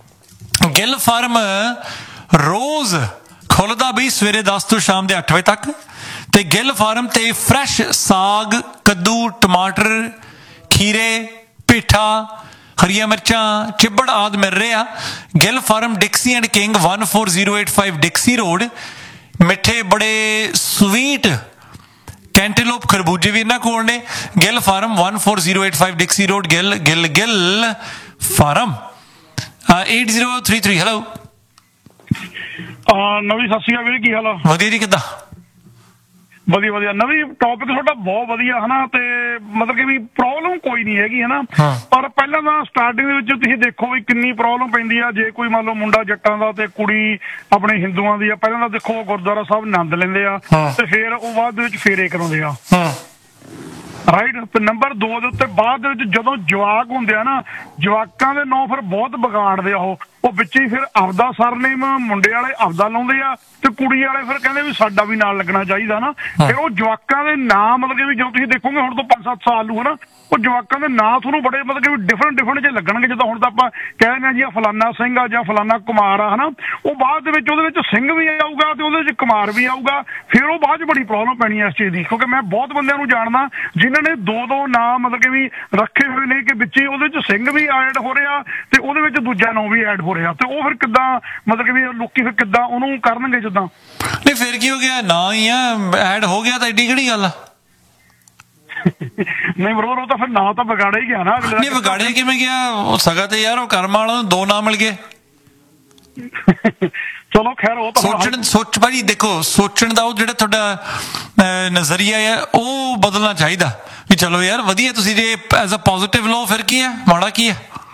Gill farm ਰੋਜ਼ ਖੁੱਲਦਾ ਬਈ ਸਵੇਰੇ ਦਸ ਤੋਂ ਸ਼ਾਮ ਦੇ ਅੱਠ ਵਜੇ ਤੱਕ। ਤੇ ਗਿੱਲ ਫਾਰਮ ਤੇ ਫਰੈਸ਼ ਸਾਗ, ਕੱਦੂ, ਟਮਾਟਰ, ਖੀਰੇ, ਪੇਠਾ, ਹਰੀਆਂ ਮਿਰਚਾਂ, ਚਿੱਬੜ ਆਦਿ ਮਿਲ ਰਹੇ ਆ। Gill farm ਡਿਕਸੀ and king one four zero eight five ਡਿਕਸੀ road. ਮਿੱਠੇ ਬੜੇ ਸਵੀਟ ਕੈਂਟੇਲੋਪ ਖਰਬੂਜੇ ਵੀ ਇਹਨਾਂ ਕੋਲ ਨੇ। Gill farm one four zero eight five ਡਿਕਸੀ road, Gill Gill Gill farm. Eight zero three three. Hello ਨਵੀਂ, ਸਤਿ ਸ਼੍ਰੀ ਅਕਾਲ ਵੀਰ, ਕੀ ਹਾਲ ਆ? ਵਧੀਆ ਜੀ, ਕਿੱਦਾਂ? ਵਧੀਆ ਵਧੀਆ। ਨਵੀਂ ਟੌਪਿਕ ਤੁਹਾਡਾ ਬਹੁਤ ਵਧੀਆ ਹਨਾ, ਤੇ ਮਤਲਬ ਕਿ ਵੀ ਪ੍ਰੋਬਲਮ ਕੋਈ ਨਹੀਂ ਹੈਗੀ ਹਨਾ, ਪਰ ਪਹਿਲਾਂ ਤਾਂ ਸਟਾਰਟਿੰਗ ਦੇ ਵਿੱਚ ਤੁਸੀਂ ਦੇਖੋ ਵੀ ਕਿੰਨੀ ਪ੍ਰੋਬਲਮ ਪੈਂਦੀ ਆ। ਜੇ ਕੋਈ ਮੰਨ ਲਓ ਮੁੰਡਾ ਜੱਟਾਂ ਦਾ ਤੇ ਕੁੜੀ ਆਪਣੇ ਹਿੰਦੂਆਂ ਦੀ ਆ, ਪਹਿਲਾਂ ਤਾਂ ਦੇਖੋ ਗੁਰਦੁਆਰਾ ਸਾਹਿਬ ਆਨੰਦ ਲੈਂਦੇ ਆ, ਤੇ ਫਿਰ ਉਹ ਬਾਅਦ ਦੇ ਵਿੱਚ ਫੇਰੇ ਕਰਾਉਂਦੇ ਆ, ਰਾਈਟ। ਤੇ ਨੰਬਰ ਦੋ ਦੇ ਉੱਤੇ ਬਾਅਦ ਦੇ ਵਿੱਚ ਜਦੋਂ ਜਵਾਕ ਹੁੰਦੇ ਆ ਨਾ, ਜਵਾਕਾਂ ਦੇ ਨਾਂ ਫਿਰ ਬਹੁਤ ਵਿਗਾੜਦੇ ਆ। ਉਹ ਉਹ ਵਿੱਚ ਹੀ ਫਿਰ ਆਪਦਾ ਸਰਨੇਮ ਮੁੰਡੇ ਵਾਲੇ ਆਪਦਾ ਲਾਉਂਦੇ ਆ, ਤੇ ਕੁੜੀ ਵਾਲੇ ਫਿਰ ਕਹਿੰਦੇ ਵੀ ਸਾਡਾ ਵੀ ਨਾਲ ਲੱਗਣਾ ਚਾਹੀਦਾ ਨਾ। ਫਿਰ ਉਹ ਜਵਾਕਾਂ ਦੇ ਨਾਂ ਮਤਲਬ ਕਿ ਵੀ ਜਦੋਂ ਤੁਸੀਂ ਦੇਖੋਗੇ ਹੁਣ ਤੋਂ ਪੰਜ ਸੱਤ ਸਾਲ ਨੂੰ ਹਨਾ, ਉਹ ਜਵਾਕਾਂ ਦੇ ਨਾਂ ਤੁਹਾਨੂੰ ਬੜੇ ਮਤਲਬ ਕਿ ਵੀ ਡਿਫਰੈਂਟ ਡਿਫਰੈਂਟ ਜਿਹੇ ਲੱਗਣਗੇ। ਜਦੋਂ ਹੁਣ ਤਾਂ ਆਪਾਂ ਕਹਿ ਦਿੰਦੇ ਹਾਂ ਜੀ ਆ ਫਲਾਨਾ ਸਿੰਘ ਆ ਜਾਂ ਫਲਾਨਾ ਕੁਮਾਰ ਆ ਹਨਾ, ਉਹ ਬਾਅਦ ਦੇ ਵਿੱਚ ਉਹਦੇ ਵਿੱਚ ਸਿੰਘ ਵੀ ਆਊਗਾ ਤੇ ਉਹਦੇ ਵਿੱਚ ਕੁਮਾਰ ਵੀ ਆਊਗਾ। ਫਿਰ ਉਹ ਬਾਅਦ 'ਚ ਬੜੀ ਪ੍ਰੋਬਲਮ ਪੈਣੀ ਹੈ ਇਸ ਚੀਜ਼ ਦੀ, ਕਿਉਂਕਿ ਮੈਂ ਬਹੁਤ ਬੰਦਿਆਂ ਨੂੰ ਜਾਣਦਾ ਜਿਨ੍ਹਾਂ ਨੇ ਦੋ ਦੋ ਨਾਂ ਮਤਲਬ ਕਿ ਵੀ ਰੱਖੇ ਹੋਏ ਨੇ, ਕਿ ਵਿੱਚ ਹੀ ਉਹਦੇ ਵਿੱਚ ਸਿੰਘ ਵੀ ਐਡ ਹੋ ਰਿਹਾ ਤੇ ਉਹਦੇ ਵਿੱਚ ਦੂਜਾ ਨਾਂ ਵੀ ਐਡ ਹੋ ਰਿਹਾ। ਤੇ ਉਹ ਫਿਰ ਕਿੱਦਾਂ ਮਤਲਬ ਕਿ ਵੀ ਲੋਕੀ ਫਿਰ ਕਿੱਦਾਂ ਉਹਨੂੰ ਕਰਨਗੇ ਜਿੱਦਾਂ। ਨਹੀਂ ਫਿਰ ਕੀ ਹੋ ਗਿਆ, ਨਾਂ ਹੀ ਆ ਐਡ ਹੋ ਗਿਆ ਤਾਂ ਐਡੀ ਕਿਹੜੀ ਗੱਲ ਆ? ਨਹੀਂ ਬਰੋਬਰ, ਉਹ ਤਾਂ ਫਿਰ ਨਾਂ ਤਾਂ ਵਿਗਾੜਿਆ ਹੀ ਗਿਆ ਨਾ। ਨਹੀਂ ਵਿਗਾੜਿਆ ਕਿਵੇਂ ਗਿਆ? ਉਹ ਸਗਾ ਤੇ ਯਾਰ ਉਹ ਕਰਮ ਵਾਲਾ ਨੂੰ ਦੋ ਨਾਂ ਮਿਲ ਗਏ। ਚਲੋ ਖੈਰ ਉਹ ਤਾਂ ਸੋਚਣ ਸੋਚ ਭਾਜੀ ਦੇਖੋ, ਸੋਚਣ ਦਾ ਉਹ ਜਿਹੜਾ ਤੁਹਾਡਾ ਨਜ਼ਰੀਆ ਹੈ ਉਹ ਬਦਲਣਾ ਚਾਹੀਦਾ। ਵੀ ਚਲੋ ਯਾਰ ਵਧੀਆ, ਤੁਸੀਂ ਜੇ ਐਜ਼ ਅ ਪੋਜ਼ਿਟਿਵ ਲਓ ਫਿਰ ਕੀ ਹੈ, ਮਾੜਾ ਕੀ ਹੈ?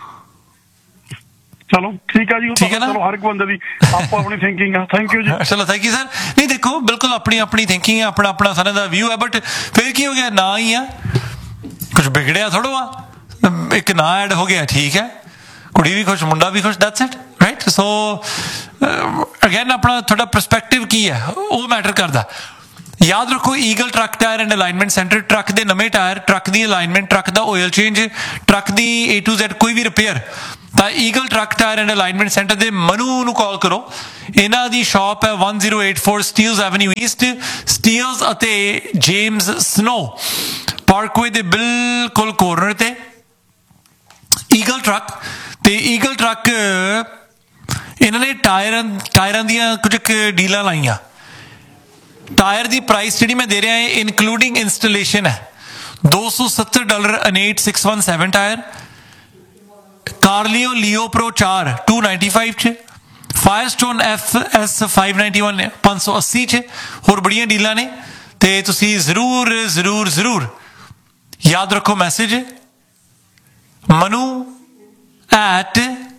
ਚਲੋ ਠੀਕ ਆ ਜੀ, ਠੀਕ ਹੈ ਨਾ। ਚਲੋ ਹਰ ਇੱਕ ਬੰਦੇ ਦੀ ਆਪੋ ਆਪਣੀ ਥਿੰਕਿੰਗ ਆ। ਥੈਂਕ ਯੂ ਜੀ। ਚਲੋ ਥੈਂਕ ਯੂ ਸਰ। ਨਹੀਂ ਦੇਖੋ ਬਿਲਕੁਲ ਆਪਣੀ ਆਪਣੀ ਥਿੰਕਿੰਗ ਹੈ, ਆਪਣਾ ਆਪਣਾ ਸਾਰਿਆਂ ਦਾ ਵਿਊ ਹੈ, ਬਟ ਫਿਰ ਕੀ ਹੋ ਗਿਆ, ਨਾ ਹੀ ਆ ਕੁਝ ਵਿਗੜਿਆ ਥੋੜ੍ਹਾ ਆ, ਇੱਕ ਨਾਂ ਐਡ ਹੋ ਗਿਆ, ਠੀਕ ਹੈ, ਕੁੜੀ ਵੀ ਖੁਸ਼, ਮੁੰਡਾ ਵੀ ਖੁਸ਼, that's it, right. So again ਆਪਣਾ ਤੁਹਾਡਾ ਪਰਸਪੈਕਟਿਵ ਕੀ ਹੈ ਉਹ ਮੈਟਰ ਕਰਦਾ। ਯਾਦ ਰੱਖੋ eagle truck tyre and alignment centre, truck ਦੇ ਨਵੇਂ tyre, truck the alignment, truck the oil change, truck the A to Z ਕੋਈ ਵੀ ਰਿਪੇਅਰ, ਤਾਂ eagle truck tyre and alignment centre ਦੇ ਮਨੂ ਨੂੰ ਕਾਲ ਕਰੋ। ਇਹਨਾਂ ਦੀ ਸ਼ਾਪ ਹੈ one zero eight four Steeles avenue East, Steeles ਅਤੇ ਜੇਮਸ ਸਨੋ ਪਾਰਕਵੇ ਦੇ ਬਿਲਕੁਲ ਕੋਰਨਰ ਤੇ ਈਗਲ ਟਰੱਕ। ਤੇ ਈਗਲ ਟਰੱਕ ਇਹਨਾਂ ਨੇ ਟਾਇਰਾਂ ਟਾਇਰਾਂ ਦੀਆਂ ਕੁਝ ਕੁ ਡੀਲਾਂ ਲਾਈਆਂ। ਟਾਇਰ ਦੀ ਪ੍ਰਾਈਸ ਜਿਹੜੀ ਮੈਂ ਦੇ ਰਿਹਾ ਹੈ ਇਨਕਲੂਡਿੰਗ ਇੰਸਟਾਲੇਸ਼ਨ ਹੈ ਦੋ ਸੌ ਸੱਤਰ dollar ਅਨੇਟ six one seven tyre, ਕਾਰਲੀਓ ਲੀਓ ਪ੍ਰੋ ਚਾਰ ਟੂ ਨਾਈਨਟੀ ਫਾਈਵ ਚ, ਫਾਇਰਸਟੋਨ F S five ninety one ਪੰਜ ਸੌ ਅੱਸੀ ਚ। ਹੋਰ ਬੜੀਆਂ ਡੀਲਾਂ ਨੇ ਤੇ ਤੁਸੀਂ ਜ਼ਰੂਰ ਜ਼ਰੂਰ ਜ਼ਰੂਰ ਯਾਦ ਰੱਖੋ message Manu at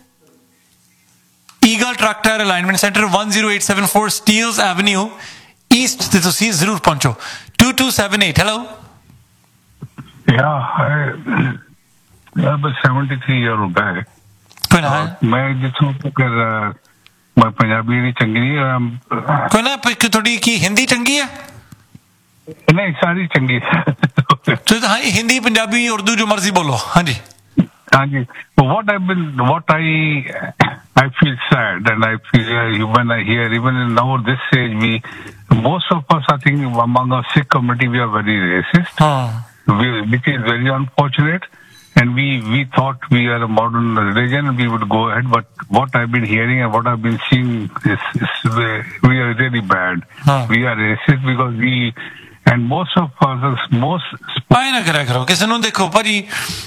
eagle truck tyre alignment centre one zero eight seven four Steeles avenue East ਤੇ ਤੁਸੀਂ ਜ਼ਰੂਰ ਪਹੁੰਚੋ। two two seven eight hello. Yeah, I, I'm a seventy-three year old guy. ਕੋਈ ਨਾ ਮੈਂ ਜਿੱਥੋਂ ਤੱਕ ਮੈਂ ਪੰਜਾਬੀ ਦੀ ਚੰਗੀ ਨਹੀਂ ਕੋਈ ਨਾ ਤੁਹਾਡੀ ਕੀ ਹਿੰਦੀ ਚੰਗੀ ਹੈ? ਨਹੀਂ ਸਾਰੀ ਚੰਗੀ ਤੁਸੀਂ ਹਾਂ ਹਿੰਦੀ ਪੰਜਾਬੀ ਉਰਦੂ ਜੋ ਮਰਜ਼ੀ ਬੋਲੋ। ਹਾਂਜੀ ਹਾਂਜੀ what I've been what I I feel sad and I feel uh, when I hear even in now this age we most of us I think among our Sikh community we are very racist, uh. we, which is very unfortunate, and we we thought we are a modern religion and we would go ahead, but what I've been hearing and what I've been seeing is, is we are really bad. uh. We are racist because we and most of us most ਆਏ ਨਾ ਕਰਿਆ ਕਰੋ ਕਿਸੇ ਨੂੰ। ਦੇਖੋ ਭਾਜੀ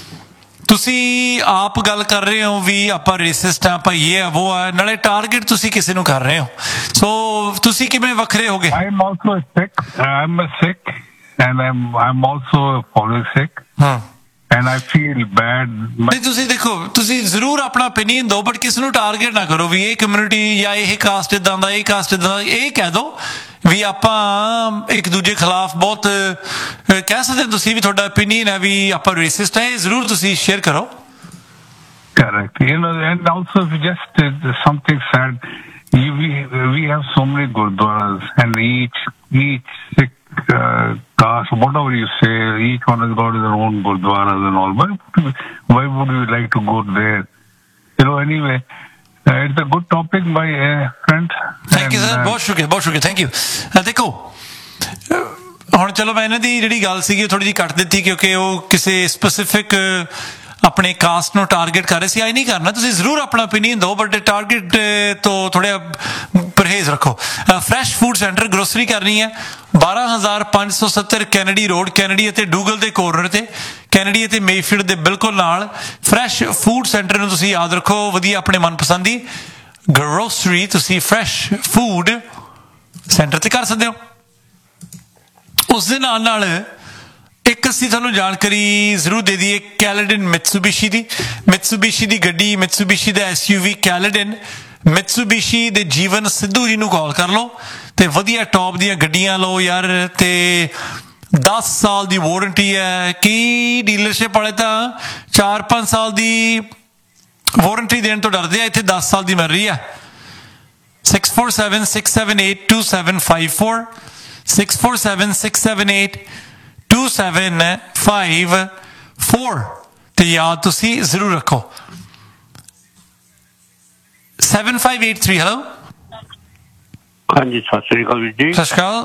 ਤੁਸੀਂ ਆਪ ਗੱਲ ਕਰ ਰਹੇ ਹੋ ਵੀ ਆਪਾਂ ਰੇਸਿਸਟ ਆ, ਆਪਾਂ ਇਹ ਆ ਉਹ ਆ, ਨਾਲੇ ਟਾਰਗੇਟ ਤੁਸੀਂ ਕਿਸੇ ਨੂੰ ਕਰ ਰਹੇ ਹੋ। ਸੋ ਤੁਸੀਂ ਕਿਵੇਂ ਵੱਖਰੇ ਹੋ ਗਏ? I'm also a Sikh. I'm a Sikh and I'm I'm also a following Sikh. ਹਾਂ and I feel bad. ਨਹੀਂ ਤੁਸੀਂ ਦੇਖੋ ਤੁਸੀਂ ਜ਼ਰੂਰ ਆਪਣਾ ਓਪੀਨੀਅਨ ਦਿਓ ਬਟ ਕਿਸੇ ਨੂੰ ਟਾਰਗੇਟ ਨਾ ਕਰੋ ਵੀ ਇਹ ਕਮਿਊਨਿਟੀ ਜਾਂ ਇਹ ਕਾਸਟ ਇਦਾਂ ਦਾ, ਇਹ ਕਾਸਟ ਇਦਾਂ ਦਾ। ਇਹ ਕਹਿ ਦਿਓ ਵੀ ਆਪਾਂ ਇੱਕ ਦੂਜੇ ਖਿਲਾਫ ਬਹੁਤ ਕਹਿ ਸਕਦੇ ਤੁਸੀਂ ਵੀ ਤੁਹਾਡਾ ਓਪੀਨੀਅਨ ਹੈ ਵੀ ਆਪਾਂ ਰੇਸਿਸਟ ਹੈ, ਇਹ ਜ਼ਰੂਰ ਤੁਸੀਂ ਸ਼ੇਅਰ ਕਰੋ। Correct. You know, and also just uh, something sad. You, we we have so many gurdwaras, and each each Sikh uh, caste, whatever you say, each one has got their own gurdwaras and all. Why why would you like to go there? You know, anyway. Uh, it's a good topic, my uh, friend. Thank you, sir. ਬਹੁਤ ਸ਼ੁਕਰੀਆ ਬਹੁਤ ਸ਼ੁਕਰੀਆ thank you. ਦੇਖੋ ਹੁਣ ਚਲੋ ਮੈਂ ਇਹਨਾਂ ਦੀ ਜਿਹੜੀ ਗੱਲ ਸੀਗੀ ਥੋੜੀ ਜਿਹੀ ਕੱਟ ਦਿੱਤੀ ਕਿਉਂਕਿ ਉਹ ਕਿਸੇ ਸਪੈਸੀਫਿਕ ਆਪਣੇ ਕਾਸਟ ਨੂੰ ਟਾਰਗੇਟ ਕਰ ਰਹੇ ਸੀ। ਆਈ ਨਹੀਂ ਕਰਨਾ, ਤੁਸੀਂ ਜ਼ਰੂਰ ਆਪਣਾ ਓਪੀਨੀਅਨ ਦਿਓ ਬਟ ਟਾਰਗੇਟ ਤੋਂ ਥੋੜ੍ਹਾ ਪਰਹੇਜ਼ ਰੱਖੋ। ਫਰੈਸ਼ ਫੂਡ ਸੈਂਟਰ ਗਰੋਸਰੀ ਕਰਨੀ ਹੈ ਬਾਰਾਂ ਹਜ਼ਾਰ ਪੰਜ ਸੌ ਸੱਤਰ ਕੈਨੇਡੀ ਰੋਡ, ਕੈਨੇਡੀ ਅਤੇ ਡੂਗਲ ਦੇ ਕੋਰਨਰ ਤੇ, ਕੈਨੇਡੀ ਅਤੇ ਮੇਫੀਲਡ ਦੇ ਬਿਲਕੁਲ ਨਾਲ। ਫਰੈਸ਼ ਫੂਡ ਸੈਂਟਰ ਨੂੰ ਤੁਸੀਂ ਯਾਦ ਰੱਖੋ, ਵਧੀਆ ਆਪਣੇ ਮਨਪਸੰਦ ਦੀ ਗਰੋਸਰੀ ਤੁਸੀਂ ਫਰੈਸ਼ ਫੂਡ ਸੈਂਟਰ ਤੇ ਕਰ ਸਕਦੇ ਹੋ। ਉਸ ਦੇ ਨਾਲ ਨਾਲ ਇੱਕ ਅਸੀਂ ਤੁਹਾਨੂੰ ਜਾਣਕਾਰੀ ਜ਼ਰੂਰ ਦੇ ਦਈਏ ਕੈਲੇਡਨ ਮਿਤਸੂਬਿਸ਼ੀ ਦੀ। ਮਿਤਸੂਬਿਸ਼ੀ ਦੀ ਗੱਡੀ, ਮਿਤਸੂਬਿਸ਼ੀ ਦਾ ਐਸ ਯੂ ਵੀ ਕੈਲੇਡਨ, ਮਿਤਸੂਬਿਸ਼ੀ ਦੇ ਜੀਵਨ ਸਿੱਧੂ ਜੀ ਨੂੰ ਕਾਲ ਕਰ ਲਓ ਤੇ ਵਧੀਆ ਟੌਪ ਦੀਆਂ ਗੱਡੀਆਂ ਲਓ ਯਾਰ। ਤੇ ਦਸ ਸਾਲ ਦੀ ਵਾਰੰਟੀ ਹੈ, ਕਈ ਡੀਲਰਸ਼ਿਪ ਵਾਲੇ ਤਾਂ ਚਾਰ ਪੰਜ ਸਾਲ ਦੀ ਵਾਰੰਟੀ ਦੇਣ ਤੋਂ ਡਰਦੇ ਆ, ਇੱਥੇ ਦਸ ਸਾਲ ਦੀ ਮਿਲ ਰਹੀ ਹੈ। Six four seven six seven eight two seven five four six four seven six seven eight two seven five four ਤੇ ਯਾਦ ਤੁਸੀਂ ਜ਼ਰੂਰ ਰੱਖੋ। Seven five eight three hello. ਹਾਂਜੀ ਸਤਿ ਸ੍ਰੀ ਅਕਾਲ ਵੀਰ ਜੀ। ਸਤਿ ਸ਼੍ਰੀ ਅਕਾਲ।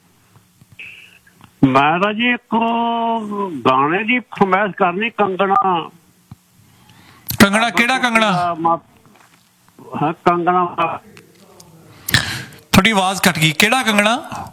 ਮੈਂ ਤਾਂ ਜੀ ਇੱਕ ਗਾਣੇ ਦੀ ਫਰਮਾਇਸ਼ ਕਰਨੀ, ਕੰਗਣਾ। ਕੰਗਣਾ ਕਿਹੜਾ ਕੰਗਣਾ? ਹਾਂ ਕੰਗਣਾ। ਤੁਹਾਡੀ ਆਵਾਜ਼ ਕੱਟ ਗਈ, ਕਿਹੜਾ ਕੰਗਣਾ?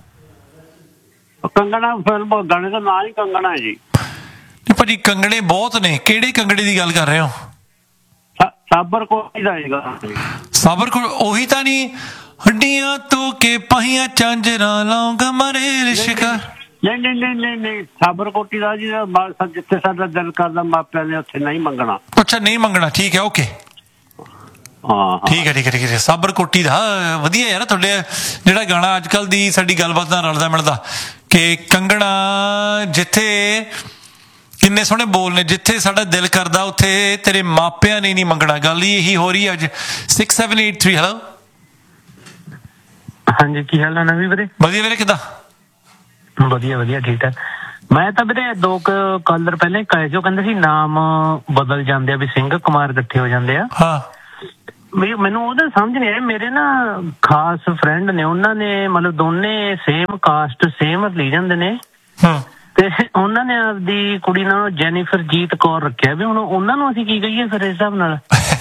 ਕੰਗਣਾ ਫਿਲਮ ਗਾਣੇ ਦਾ ਨਾਂ ਹੀ ਕੰਗਣਾ ਹੈ ਜੀ। ਭਾਜੀ ਕੰਗਣੇ ਬਹੁਤ ਨੇ, ਕਿਹੜੇ ਕੰਗਣੇ ਦੀ ਗੱਲ ਕਰ ਰਹੇ ਹੋ? ਸਾਬਰ ਕੋਟੀ ਦਾ ਹੈਗਾ। ਸਾਬਰ ਕੋਟ ਉਹੀ ਤਾਂ ਨਹੀਂ ਹੱਡੀਆਂ ਤੋਂ ਕੇ ਪਾਹੀਆਂ ਚਾਂਜਰਾਂ ਲੌਂਗ ਮਰੇ ਰਿਸ਼ਕਾ? ਨਹੀਂ ਨਹੀਂ ਨਹੀਂ ਨਹੀਂ ਨਹੀਂ ਸਾਬਰ ਕੋਟੀ ਦਾ ਜੀ ਜਿੱਥੇ ਸਾਡਾ ਦਿਲ ਕਰਦਾ ਮਾਪਿਆਂ ਨੇ ਉੱਥੇ ਨਹੀਂ ਮੰਗਣਾ। ਅੱਛਾ ਨਹੀਂ ਮੰਗਣਾ, ਠੀਕ ਹੈ ਓਕੇ। ਹਾਂ ਠੀਕ ਹੈ ਠੀਕ ਹੈ ਠੀਕ ਹੈ। ਸਾਬਰ ਕੋਟੀ ਦਾ ਵਧੀਆ ਯਾਰ ਤੁਹਾਡੇ ਜਿਹੜਾ ਗਾਣਾ ਅੱਜ ਕੱਲ੍ਹ ਦੀ ਸਾਡੀ ਗੱਲਬਾਤ ਨਾਲ ਰਲਦਾ ਮਿਲਦਾ ਕਿ ਕੰਗਣਾ ਜਿੱਥੇ ਕਿੰਨੇ ਸੋਹਣੇ ਬੋਲ ਨੇ, ਜਿੱਥੇ ਸਾਡਾ ਦਿਲ ਕਰਦਾ ਉੱਥੇ ਤੇਰੇ ਮਾਪਿਆਂ ਨੇ ਨਹੀਂ ਮੰਗਣਾ। ਗੱਲ ਹੀ ਇਹੀ ਹੋ ਰਹੀ ਅੱਜ। Six seven eight three hello. ਹਾਂਜੀ ਕੀ ਹਾਲ ਹੈ ਨਵੀਂ ਵੀਰੇ? ਵਧੀਆ ਵੀਰੇ ਕਿੱਦਾਂ? ਵਧੀਆ ਵਧੀਆ ਠੀਕ ਠਾਕ। ਮੈਂ ਤਾਂ ਵੀਰੇ ਦੋ ਕੁ ਕਾਲਰ ਪਹਿਲਾਂ ਹੀ ਕਹੇ ਜੋ ਕਹਿੰਦੇ ਸੀ ਨਾਮ ਬਦਲ ਜਾਂਦੇ ਆ ਵੀ ਸਿੰਘ ਕੁਮਾਰ ਇਕੱਠੇ ਹੋ ਜਾਂਦੇ ਆ। ਹਾਂ ਵੀ ਮੈਨੂੰ ਉਹਦਾ ਸਮਝ ਨਹੀਂ ਆਇਆ। ਮੇਰੇ ਨਾ ਖਾਸ ਫਰੈਂਡ ਨੇ, ਉਹਨਾਂ ਨੇ ਮਤਲਬ ਦੋਨੇ ਸੇਮ ਕਾਸਟ ਸੇਮ ਰਿਲੀਜਨ ਦੇ ਨੇ ਤੇ ਉਹਨਾਂ ਨੇ ਆਪਦੀ ਕੁੜੀ ਨਾਲ ਜੈਨੀਫਰ ਜੀਤ ਕੌਰ ਰੱਖਿਆ। ਵੀ ਹੁਣ ਉਹਨਾਂ ਨੂੰ ਅਸੀਂ ਕੀ ਕਹੀਏ ਫਿਰ ਇਸ ਹਿਸਾਬ ਨਾਲ?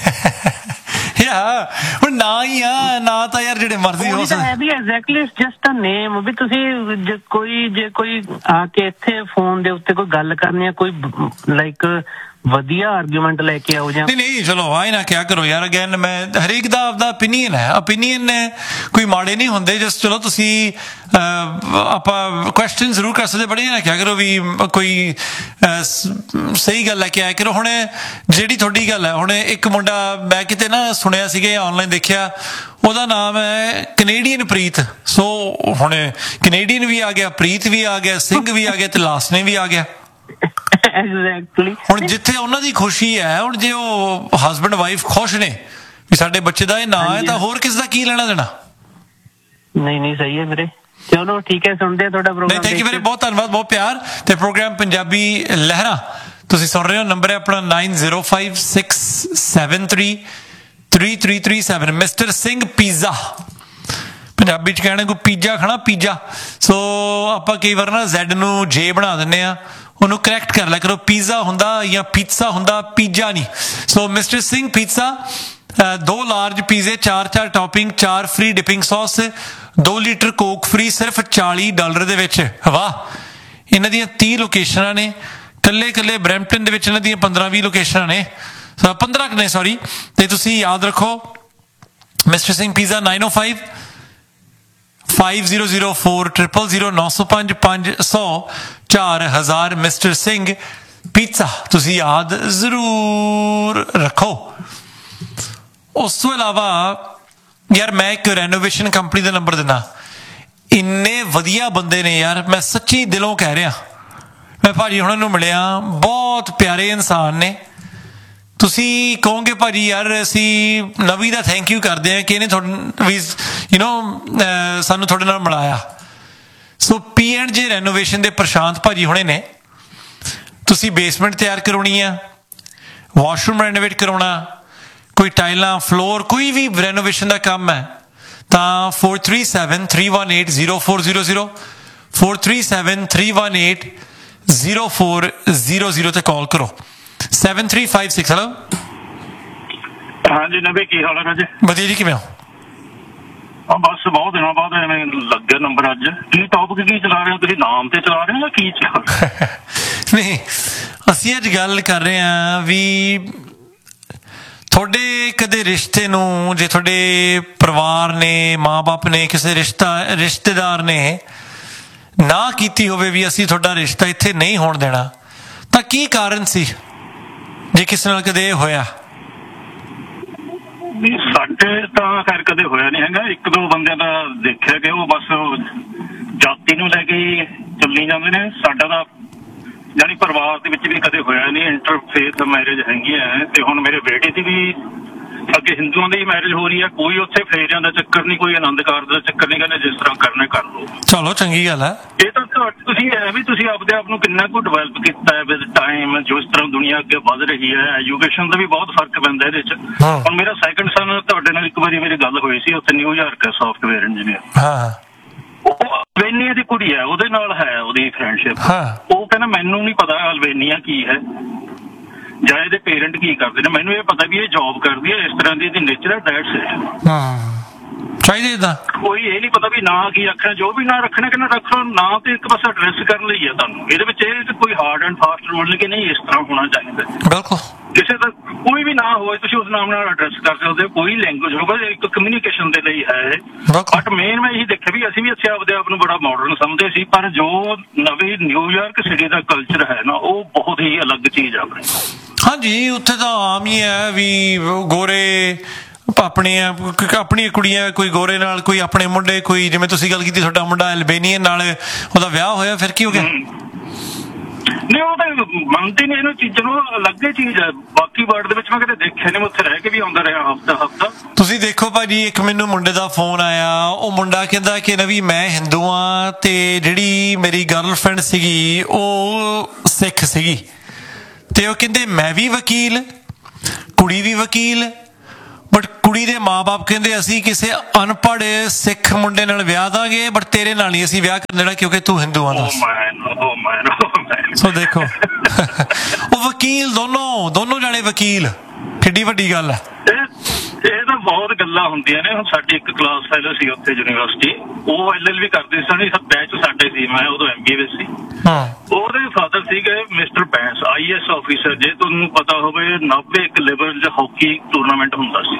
ਹੁਣ ਨਾ ਹੀ ਆ ਨਾ ਤਾਂ ਯਾਰ ਜਿਹੜੇ ਮਰਜ਼ੀ ਹੋ ਸਕਦੇ ਹੈ ਵੀ ਐਗਜ਼ੈਕਟਲੀ ਇਟਸ ਜਸਟ ਅ ਨੇਮ। ਵੀ ਤੁਸੀਂ ਕੋਈ ਜੇ ਕੋਈ ਆ ਕੇ ਇੱਥੇ ਫੋਨ ਦੇ ਉੱਤੇ ਕੋਈ ਗੱਲ ਕਰਨੀ ਆ, ਕੋਈ ਲਾਈਕ ਵਧੀਆ ਆਰਗੂਮੈਂਟ ਲੈ ਕੇ ਆਓ ਜਾਂ ਨਹੀਂ ਨਹੀਂ ਚਲੋ ਆਏ ਨਾ ਕਿਆ ਕਰੋ ਯਾਰ। ਅਗੇਨ ਮੈਂ ਹਰੇਕ ਦਾ ਆਪਦਾ ਓਪੀਨੀਅਨ ਹੈ, ਓਪੀਨੀਅਨ ਕੋਈ ਮਾੜੇ ਨਹੀਂ ਹੁੰਦੇ। ਜਸਟ ਚਲੋ ਤੁਸੀਂ ਆਪਾਂ ਕੁਐਸਚਨ ਜ਼ਰੂਰ ਕਰ ਸਕਦੇ, ਬੜੇ ਨਾ ਕਿਆ ਕਰੋ ਵੀ ਕੋਈ ਸਹੀ ਗੱਲ ਲੈ ਕੇ ਆਇਆ ਕਰੋ। ਹੁਣ ਜਿਹੜੀ ਤੁਹਾਡੀ ਗੱਲ ਹੈ, ਹੁਣ ਇੱਕ ਮੁੰਡਾ ਮੈਂ ਕਿਤੇ ਨਾ ਸੁਣਿਆ ਸੀਗਾ ਆਨਲਾਈਨ ਦੇਖਿਆ, ਉਹਦਾ ਨਾਮ ਹੈ ਕੈਨੇਡੀਅਨ ਪ੍ਰੀਤ। ਸੋ ਹੁਣ ਕੈਨੇਡੀਅਨ ਵੀ ਆ ਗਿਆ, ਪ੍ਰੀਤ ਵੀ ਆ ਗਿਆ, ਸਿੰਘ ਵੀ ਆ ਗਿਆ ਤੇ ਲਾਸਟ ਨੇ ਵੀ ਆ ਗਿਆ। ਹੁਣ ਜਿੱਥੇ ਉਹਨਾਂ ਦੀ ਖੁਸ਼ੀ ਹੈ, ਹੁਣ ਜੇ ਉਹ ਹਸਬੈਂਡ ਵਾਈਫ ਖੁਸ਼ ਨੇ ਵੀ ਸਾਡੇ ਬੱਚੇ ਦਾ ਇਹ ਨਾਂ ਹੈ, ਤਾਂ ਹੋਰ ਕਿਸ ਦਾ ਕੀ ਲੈਣਾ ਦੇਣਾ। ਨਹੀਂ ਨਹੀਂ ਸਹੀ ਹੈ ਵੀਰੇ, ਚਲੋ ਠੀਕ ਹੈ, ਸੁਣਦੇ ਆ ਤੁਹਾਡਾ ਪ੍ਰੋਗਰਾਮ। ਥੈਂਕ ਯੂ ਵੀਰੇ, ਬਹੁਤ ਧੰਨਵਾਦ, ਬਹੁਤ ਪਿਆਰ। ਤੇ ਪ੍ਰੋਗਰਾਮ ਪੰਜਾਬੀ ਲਹਿਰਾਂ ਤੁਸੀਂ ਸੁਣ ਰਹੇ ਹੋ। ਨੰਬਰ ਹੈ ਆਪਣਾ nine zero five six seven three three three three seven. Mister Singh pizza, Punjabi ਚ ਕਹਿਣਾ ਕੋਈ ਪੀਜ਼ਾ ਖਾਣਾ, ਪੀਜ਼ਾ। ਸੋ ਆਪਾਂ ਕਈ ਵਾਰ ਨਾ ਜ਼ੈਡ ਨੂੰ ਜੇ ਬਣਾ ਦਿੰਦੇ ਆ, ਉਹਨੂੰ ਕਰੈਕਟ ਕਰ ਲਿਆ ਕਰੋ। ਪੀਜ਼ਾ ਹੁੰਦਾ ਜਾਂ ਪੀਜ਼ਾ ਹੁੰਦਾ, ਪੀਜ਼ਾ ਨਹੀਂ। ਸੋ ਮਿਸਟਰ ਸਿੰਘ ਪੀਜ਼ਾ, ਦੋ ਲਾਰਜ ਪੀਜ਼ੇ, ਚਾਰ ਚਾਰ ਟੌਪਿੰਗ, ਚਾਰ ਫ੍ਰੀ ਡਿਪਿੰਗ ਸੌਸ, ਦੋ ਲੀਟਰ ਕੋਕ ਫ੍ਰੀ, ਸਿਰਫ ਚਾਲੀ ਡਾਲਰ ਦੇ ਵਿੱਚ। ਵਾਹ, ਇਹਨਾਂ ਦੀਆਂ ਤੀਹ ਲੋਕੇਸ਼ਨਾਂ ਨੇ, ਕੱਲੇ ਕੱਲੇ ਬਰੈਂਪਟਨ ਦੇ ਵਿੱਚ ਇਹਨਾਂ ਦੀਆਂ ਪੰਦਰਾਂ ਵੀਹ ਲੋਕੇਸ਼ਨਾਂ ਨੇ, ਪੰਦਰਾਂ ਨੇ ਸੌਰੀ। ਤੇ ਤੁਸੀਂ ਯਾਦ ਰੱਖੋ ਮਿਸਟਰ ਸਿੰਘ ਪੀਜ਼ਾ ਨਾਈਨ ਓ five five zero zero four triple zero नौ सौ पांच पांच सौ चार हजार। मिस्टर सिंह पिज़्ज़ा तुसी याद जरूर रखो। उस तो इलावा यार मैं एक रेनोवेशन कंपनी का नंबर देना, इन्ने वधिया बंदे ने यार, मैं सच्ची दिलों कह रहा। मैं भाजी हुणां नूं मिलिया, बहुत प्यारे इंसान ने। ਤੁਸੀਂ ਕਹੋਗੇ ਭਾਜੀ ਯਾਰ ਅਸੀਂ ਨਵੀ ਦਾ ਥੈਂਕ ਯੂ ਕਰਦੇ ਹਾਂ ਕਿ ਇਹਨੇ ਤੁਹਾਡੇ ਵੀ ਯੂ ਨੋ ਸਾਨੂੰ ਤੁਹਾਡੇ ਨਾਲ ਮਿਲਾਇਆ। ਸੋ ਪੀ ਐਂਡ ਜੇ ਰੈਨੋਵੇਸ਼ਨ ਦੇ ਪ੍ਰਸ਼ਾਂਤ ਭਾਜੀ ਹੁਣੇ ਨੇ। ਤੁਸੀਂ ਬੇਸਮੈਂਟ ਤਿਆਰ ਕਰਾਉਣੀ ਆ, ਵਾਸ਼ਰੂਮ ਰੈਨੋਵੇਟ ਕਰਾਉਣਾ, ਕੋਈ ਟਾਈਲਾਂ, ਫਲੋਰ, ਕੋਈ ਵੀ ਰੈਨੋਵੇਸ਼ਨ ਦਾ ਕੰਮ ਹੈ ਤਾਂ four three seven three one eight zero four zero zero four three seven three one eight zero four zero zero ਤੇ ਕਾਲ ਕਰੋ। Seven three five six. Hello ਹਾਂਜੀ ਨਵੇਂ, ਕੀ ਹਾਲ ਹੈ ਰਾਜੇ? ਵਧੀਆ ਜੀ, ਕਿਵੇਂ ਹੋ? ਬਸ ਬਹੁਤ ਦਿਨਾਂ ਬਾਅਦ ਐਵੇਂ ਲੱਗਿਆ ਨੰਬਰ। ਅੱਜ ਕੀ ਟੌਪਿਕ ਕੀ ਚਲਾ ਰਹੇ ਹੋ ਤੁਸੀਂ? ਨਾਮ ਤੇ ਚਲਾ ਰਹੇ ਹੋ ਜਾਂ ਕੀ ਚਲਾ ਰਹੇ? ਨਹੀਂ, ਅਸੀਂ ਅੱਜ ਗੱਲ ਕਰ ਰਹੇ ਹਾਂ ਵੀ ਤੁਹਾਡੇ ਕਦੇ ਰਿਸ਼ਤੇ ਨੂੰ, ਜੇ ਤੁਹਾਡੇ ਪਰਿਵਾਰ ਨੇ, ਮਾਂ ਬਾਪ ਨੇ, ਕਿਸੇ ਰਿਸ਼ਤਾ ਰਿਸ਼ਤੇਦਾਰ ਨੇ ਨਾ ਕੀਤੀ ਹੋਵੇ ਵੀ ਅਸੀਂ ਤੁਹਾਡਾ ਰਿਸ਼ਤਾ ਇੱਥੇ ਨਹੀਂ ਹੋਣ ਦੇਣਾ, ਤਾਂ ਕੀ ਕਾਰਨ ਸੀ? ਜੇ ਕਿਸੇ ਨਾਲ ਕਦੇ ਇਹ ਹੋਇਆ? ਸਾਡੇ ਤਾਂ ਖੈਰ ਕਦੇ ਹੋਇਆ ਨਹੀਂ ਹੈਗਾ। ਇੱਕ ਦੋ ਬੰਦਿਆਂ ਦਾ ਦੇਖਿਆ ਕਿ ਉਹ ਬਸ ਜਾਤੀ ਨੂੰ ਲੈ ਕੇ ਚੱਲੀ ਜਾਂਦੇ ਨੇ। ਸਾਡਾ ਤਾਂ ਜਾਨੀ ਪਰਿਵਾਰ ਦੇ ਵਿੱਚ ਵੀ ਕਦੇ ਹੋਇਆ ਨਹੀਂ। ਇੰਟਰਫੇਥ ਮੈਰਿਜ ਹੈਗੀ ਹੈ ਤੇ ਹੁਣ ਮੇਰੇ ਬੇਟੇ ਦੀ ਵੀ ਅੱਗੇ ਹਿੰਦੂਆਂ ਦੀ ਮੈਰਿਜ ਹੋ ਰਹੀ ਹੈ। ਕੋਈ ਉੱਥੇ ਫੇਰਿਆਂ ਦਾ ਚੱਕਰ ਨਹੀਂ, ਕੋਈ ਆਨੰਦ ਕਾਰਜ ਦਾ ਚੱਕਰ ਨਹੀਂ, ਕਹਿੰਦੇ ਜਿਸ ਤਰ੍ਹਾਂ ਕਰਨਾ ਕਰ ਲਓ। ਚਲੋ ਚੰਗੀ ਗੱਲ ਹੈ। ਇਹ ਤਾਂ ਤੁਸੀਂ ਐ ਵੀ ਤੁਸੀਂ ਆਪਦੇ ਆਪ ਨੂੰ ਕਿੰਨਾ ਕੁ ਡਿਵੈਲਪ ਕੀਤਾ ਹੈ ਵਿਦ ਟਾਈਮ। ਜੋ ਇਸ ਤਰ੍ਹਾਂ ਦੁਨੀਆ ਅੱਗੇ ਵੱਧ ਰਹੀ ਹੈ, ਐਜੂਕੇਸ਼ਨ ਦਾ ਵੀ ਬਹੁਤ ਫਰਕ ਪੈਂਦਾ ਇਹਦੇ ਚ। ਹੁਣ ਮੇਰਾ ਸੈਕੰਡ ਸਨ, ਤੁਹਾਡੇ ਨਾਲ ਇੱਕ ਵਾਰੀ ਮੇਰੀ ਗੱਲ ਹੋਈ ਸੀ, ਉੱਥੇ ਨਿਊਯਾਰਕ ਹੈ, ਸੌਫਟਵੇਅਰ ਇੰਜੀਨੀਅਰ। ਉਹ ਅਲਬੇਨੀਆ ਦੀ ਕੁੜੀ ਹੈ, ਉਹਦੇ ਨਾਲ ਹੈ ਉਹਦੀ ਫਰੈਂਡਸ਼ਿਪ। ਉਹ ਕਹਿੰਦਾ ਮੈਨੂੰ ਨਹੀਂ ਪਤਾ ਅਲਬੇਨੀਆ ਕੀ ਹੈ ਜਾਂ ਇਹਦੇ ਪੇਰੈਂਟ ਕੀ ਕਰਦੇ ਨੇ, ਮੈਨੂੰ ਇਹ ਪਤਾ ਵੀ ਇਹ ਜੌਬ ਕਰਦੀ ਹੈ, ਇਸ ਤਰ੍ਹਾਂ ਦੀ ਇਹਦੀ ਨੇਚਰ ਹੈ, ਡੈਟਸ ਇਟ। ਚਾਹੀਦੇ ਤਾਂ ਕੋਈ ਇਹ ਨਹੀਂ ਪਤਾ ਵੀ ਨਾਂ ਕੀ ਆਖਣਾ, ਜੋ ਵੀ ਨਾਂ ਰੱਖਣਾ ਕਹਿੰਦਾ ਰੱਖੋ। ਨਾਂ ਤੇ ਇੱਕ ਬਸ ਐਡਰੈਸ ਕਰਨ ਲਈ ਹੈ ਤੁਹਾਨੂੰ। ਇਹਦੇ ਵਿੱਚ ਇਹ ਕੋਈ ਹਾਰਡ ਐਂਡ ਫਾਸਟ ਰੂਲ ਕਿ ਨਹੀਂ ਇਸ ਤਰ੍ਹਾਂ ਹੋਣਾ ਚਾਹੀਦਾ। ਬਿਲਕੁਲ ਕਿਸੇ ਦਾ ਕੋਈ ਵੀ ਨਾਂ ਹੋਵੇ ਤੁਸੀਂ ਉਸ ਨਾਮ ਨਾਲ ਐਡਰੈਸ ਕਰ ਸਕਦੇ ਹੋ। ਕੋਈ ਲੈਂਗੁਏਜ ਹੋਵੇ, ਇੱਕ ਕਮਿਊਨੀਕੇਸ਼ਨ ਦੇ ਲਈ ਹੈ ਇਹ। ਬਟ ਮੇਨ ਮੈਂ ਇਹੀ ਦੇਖਿਆ ਵੀ ਅਸੀਂ ਵੀ ਇੱਥੇ ਆਪਦੇ ਆਪ ਨੂੰ ਬੜਾ ਮਾਡਰਨ ਸਮਝਦੇ ਸੀ, ਪਰ ਜੋ ਨਵੀਂ ਨਿਊਯਾਰਕ ਸਿਟੀ ਦਾ ਕਲਚਰ ਹੈ ਨਾ, ਉਹ ਬਹੁਤ ਹੀ ਅਲੱਗ ਚੀਜ਼ ਆ ਆਪਣੀ। ਹਾਂਜੀ, ਉੱਥੇ ਤਾਂ ਆਮ ਹੀ ਹੈ ਵੀ ਗੋਰੇ ਆਪਣੀਆਂ ਆਪਣੀਆਂ ਕੁੜੀਆਂ, ਕੋਈ ਗੋਰੇ ਨਾਲ, ਕੋਈ ਆਪਣੇ ਮੁੰਡੇ, ਕੋਈ ਜਿਵੇਂ ਤੁਸੀਂ ਗੱਲ ਕੀਤੀ ਤੁਹਾਡਾ ਮੁੰਡਾ ਐਲਬੇਨੀਅਨ ਨਾਲ ਉਹਦਾ ਵਿਆਹ ਹੋਇਆ, ਫਿਰ ਕੀ ਹੋ ਗਿਆ? ਨਹੀਂ ਉਹ ਤਾਂ ਮੰਨਦੇ ਨੇ ਇਹਨਾਂ ਚੀਜ਼ਾਂ ਨੂੰ, ਅਲੱਗ ਹੀ ਚੀਜ਼ ਹੈ। ਬਾਕੀ ਵਰਡ ਦੇ ਵਿੱਚ ਮੈਂ ਕਦੇ ਦੇਖਿਆ ਨਹੀਂ, ਮੈਂ ਉੱਥੇ ਰਹਿ ਕੇ ਵੀ ਆਉਂਦਾ ਰਿਹਾ ਹਫਤਾ ਹਫਤਾ। ਤੁਸੀਂ ਦੇਖੋ ਭਾਜੀ, ਇੱਕ ਮੈਨੂੰ ਮੁੰਡੇ ਦਾ ਫੋਨ ਆਇਆ, ਉਹ ਮੁੰਡਾ ਕਹਿੰਦਾ ਕਿ ਨਵੀਂ ਮੈਂ ਹਿੰਦੂ ਆ ਤੇ ਜਿਹੜੀ ਮੇਰੀ ਗਰਲਫ੍ਰੈਂਡ ਸੀਗੀ ਉਹ ਸਿੱਖ ਸੀਗੀ, ਤੇ ਉਹ ਕਹਿੰਦੇ ਮੈਂ ਵੀ ਵਕੀਲ, ਕੁੜੀ ਵੀ ਵਕੀਲ, ਬਟ ਕੁੜੀ ਦੇ ਮਾਂ-ਬਾਪ ਕਹਿੰਦੇ ਅਸੀਂ ਕਿਸੇ ਅਨਪੜ੍ਹ ਸਿੱਖ ਮੁੰਡੇ ਨਾਲ ਵਿਆਹ ਦਾਂਗੇ, ਬਟ ਤੇਰੇ ਨਾਲ ਨਹੀਂ ਅਸੀਂ ਵਿਆਹ ਕਰਨ ਦੇਣਾ ਕਿਉਂਕਿ ਤੂੰ ਹਿੰਦੂ ਆ। ਸੋ ਦੇਖੋ ਉਹ ਵਕੀਲ, ਦੋਨੋਂ ਦੋਨੋਂ ਜਾਣੇ ਵਕੀਲ, ਕਿੱਡੀ ਵੱਡੀ ਗੱਲ ਹੈ। ਇਹ ਤਾਂ ਬਹੁਤ ਗੱਲਾਂ ਹੁੰਦੀਆਂ ਨੇ। ਹੁਣ ਸਾਡੀ ਇੱਕ ਕਲਾਸ ਫੈਲੋ ਸੀ ਉੱਥੇ ਯੂਨੀਵਰਸਿਟੀ, ਉਹ ਐਲ ਐਲ ਵੀ ਕਰਦੇ ਸਨ, ਬੈਚ ਸਾਡੇ ਸੀ, ਮੈਂ ਉਦੋਂ ਐਮ ਬੀ ਏ ਵਿੱਚ ਸੀ। ਉਹਦੇ ਫਾਦਰ ਸੀਗੇ mister Bains, I A S officer. ਜੇ ਤੁਹਾਨੂੰ ਪਤਾ ਹੋਵੇ ਨਾਭੇ ਇੱਕ ਲੈਵਲ 'ਚ ਹਾਕੀ ਟੂਰਨਾਮੈਂਟ ਹੁੰਦਾ ਸੀ,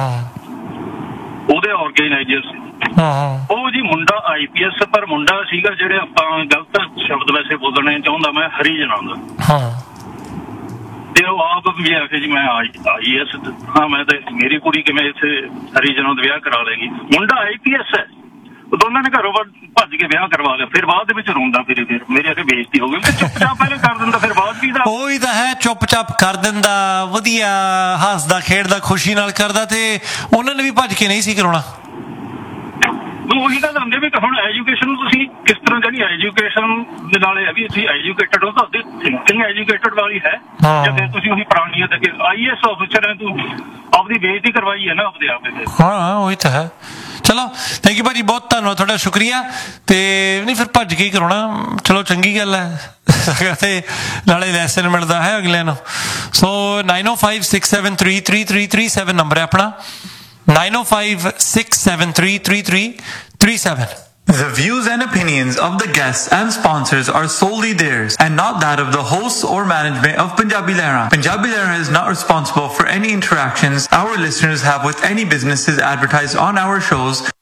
ਉਹਦੇ ਆਰਗੇਨਾਈਜ਼ਰ ਸੀ ਉਹ ਜੀ। ਮੁੰਡਾ ਆਈ ਪੀ ਐਸ, ਪਰ ਮੁੰਡਾ ਸੀਗਾ ਜਿਹੜੇ ਆਪਾਂ ਗਲਤ ਸ਼ਬਦ ਵੈਸੇ ਬੋਲਣੇ ਚਾਹੁੰਦਾ ਮੈਂ, ਹਰੀਜਨਾਂ ਦਾ। ਤੇ ਉਹ ਆਪ ਵੀ ਆਖੇ ਜੀ ਮੈਂ ਆਈ ਐਸ ਹਾਂ, ਮੈਂ ਤੇ ਮੇਰੀ ਕੁੜੀ ਕਿਵੇਂ ਇੱਥੇ ਹਰੀਜਨਾਂ ਦਾ ਵਿਆਹ ਕਰਾ ਲੇਗੀ। ਮੁੰਡਾ ਆਈ ਪੀ ਐਸ ਹੈ। ਦੋਨਾਂ ਨੇ ਘਰੋਂ ਭੱਜ ਕੇ ਵਿਆਹ ਕਰਵਾ ਲਿਆ, ਫਿਰ ਬਾਅਦ ਦੇ ਵਿੱਚ ਰੋਂਦਾ ਫਿਰੇ, ਫਿਰ ਮੇਰੇ ਅੱਗੇ ਬੇਇੱਜ਼ਤੀ ਹੋ ਗਈ। ਚੁੱਪ-ਚਾਪ ਪਹਿਲੇ ਕਰ ਦਿੰਦਾ, ਫਿਰ ਬਾਅਦ ਵੀ ਦਾ ਉਹੀ ਤਾਂ ਹੈ, ਚੁੱਪ-ਚਾਪ ਕਰ ਦਿੰਦਾ, ਵਧੀਆ ਹੱਸਦਾ ਖੇਡਦਾ ਖੁਸ਼ੀ ਨਾਲ ਕਰਦਾ, ਤੇ ਉਹਨਾਂ ਨੇ ਵੀ ਭੱਜ ਕੇ ਨਹੀਂ ਸੀ ਕਰਾਉਣਾ। ਉਹੀ ਗੱਲ ਹੁੰਦੀ ਵੀ ਹੁਣ ਐਜੂਕੇਸ਼ਨ ਨੂੰ ਤੁਸੀਂ ਕਿਸ ਤਰ੍ਹਾਂ, ਜਿਹੜੀ ਐਜੂਕੇਸ਼ਨ ਦੇ ਨਾਲ ਇਹ ਵੀ ਤੁਸੀਂ ਐਜੂਕੇਟਡ ਹੋ, ਤੁਹਾਡੀ ਥਿੰਕਿੰਗ ਐਜੂਕੇਟਡ ਵਾਲੀ ਹੈ, ਜਾਂ ਫਿਰ ਤੁਸੀਂ ਉਹੀ ਪੁਰਾਣੀਆਂ ਤੇ ਆਈ ਏ ਐਸ ਆਫਿਸਰ ਹੈ, ਤੂੰ ਆਪਦੀ ਬੇਇੱਜ਼ਤੀ ਕਰਵਾਈ ਹੈ ਨਾ ਆਪਦੇ ਆਪ। ਹਾਂ ਉਹੀ ਤਾਂ ਹੈ। ਚਲੋ ਥੈਂਕ ਯੂ ਭਾਜੀ, ਬਹੁਤ ਧੰਨਵਾਦ ਤੁਹਾਡਾ, ਸ਼ੁਕਰੀਆ। ਤੇ ਨਹੀਂ ਫਿਰ ਭੱਜ ਕੇ ਹੀ ਕਰਾਉਣਾ, ਚਲੋ ਚੰਗੀ ਗੱਲ ਹੈ, ਤੇ ਨਾਲੇ ਲੈਸਨ ਮਿਲਦਾ ਹੈ ਅਗਲਿਆਂ ਨੂੰ। ਸੋ ਨਾਈਨ ਓ five six seven three three three three seven number ਹੈ ਆਪਣਾ, nine oh five six seven three three three three seven. The views and opinions of the guests and sponsors are solely theirs and not that of the hosts or management of Punjabi Lehra. Punjabi Lehra is not responsible for any interactions our listeners have with any businesses advertised on our shows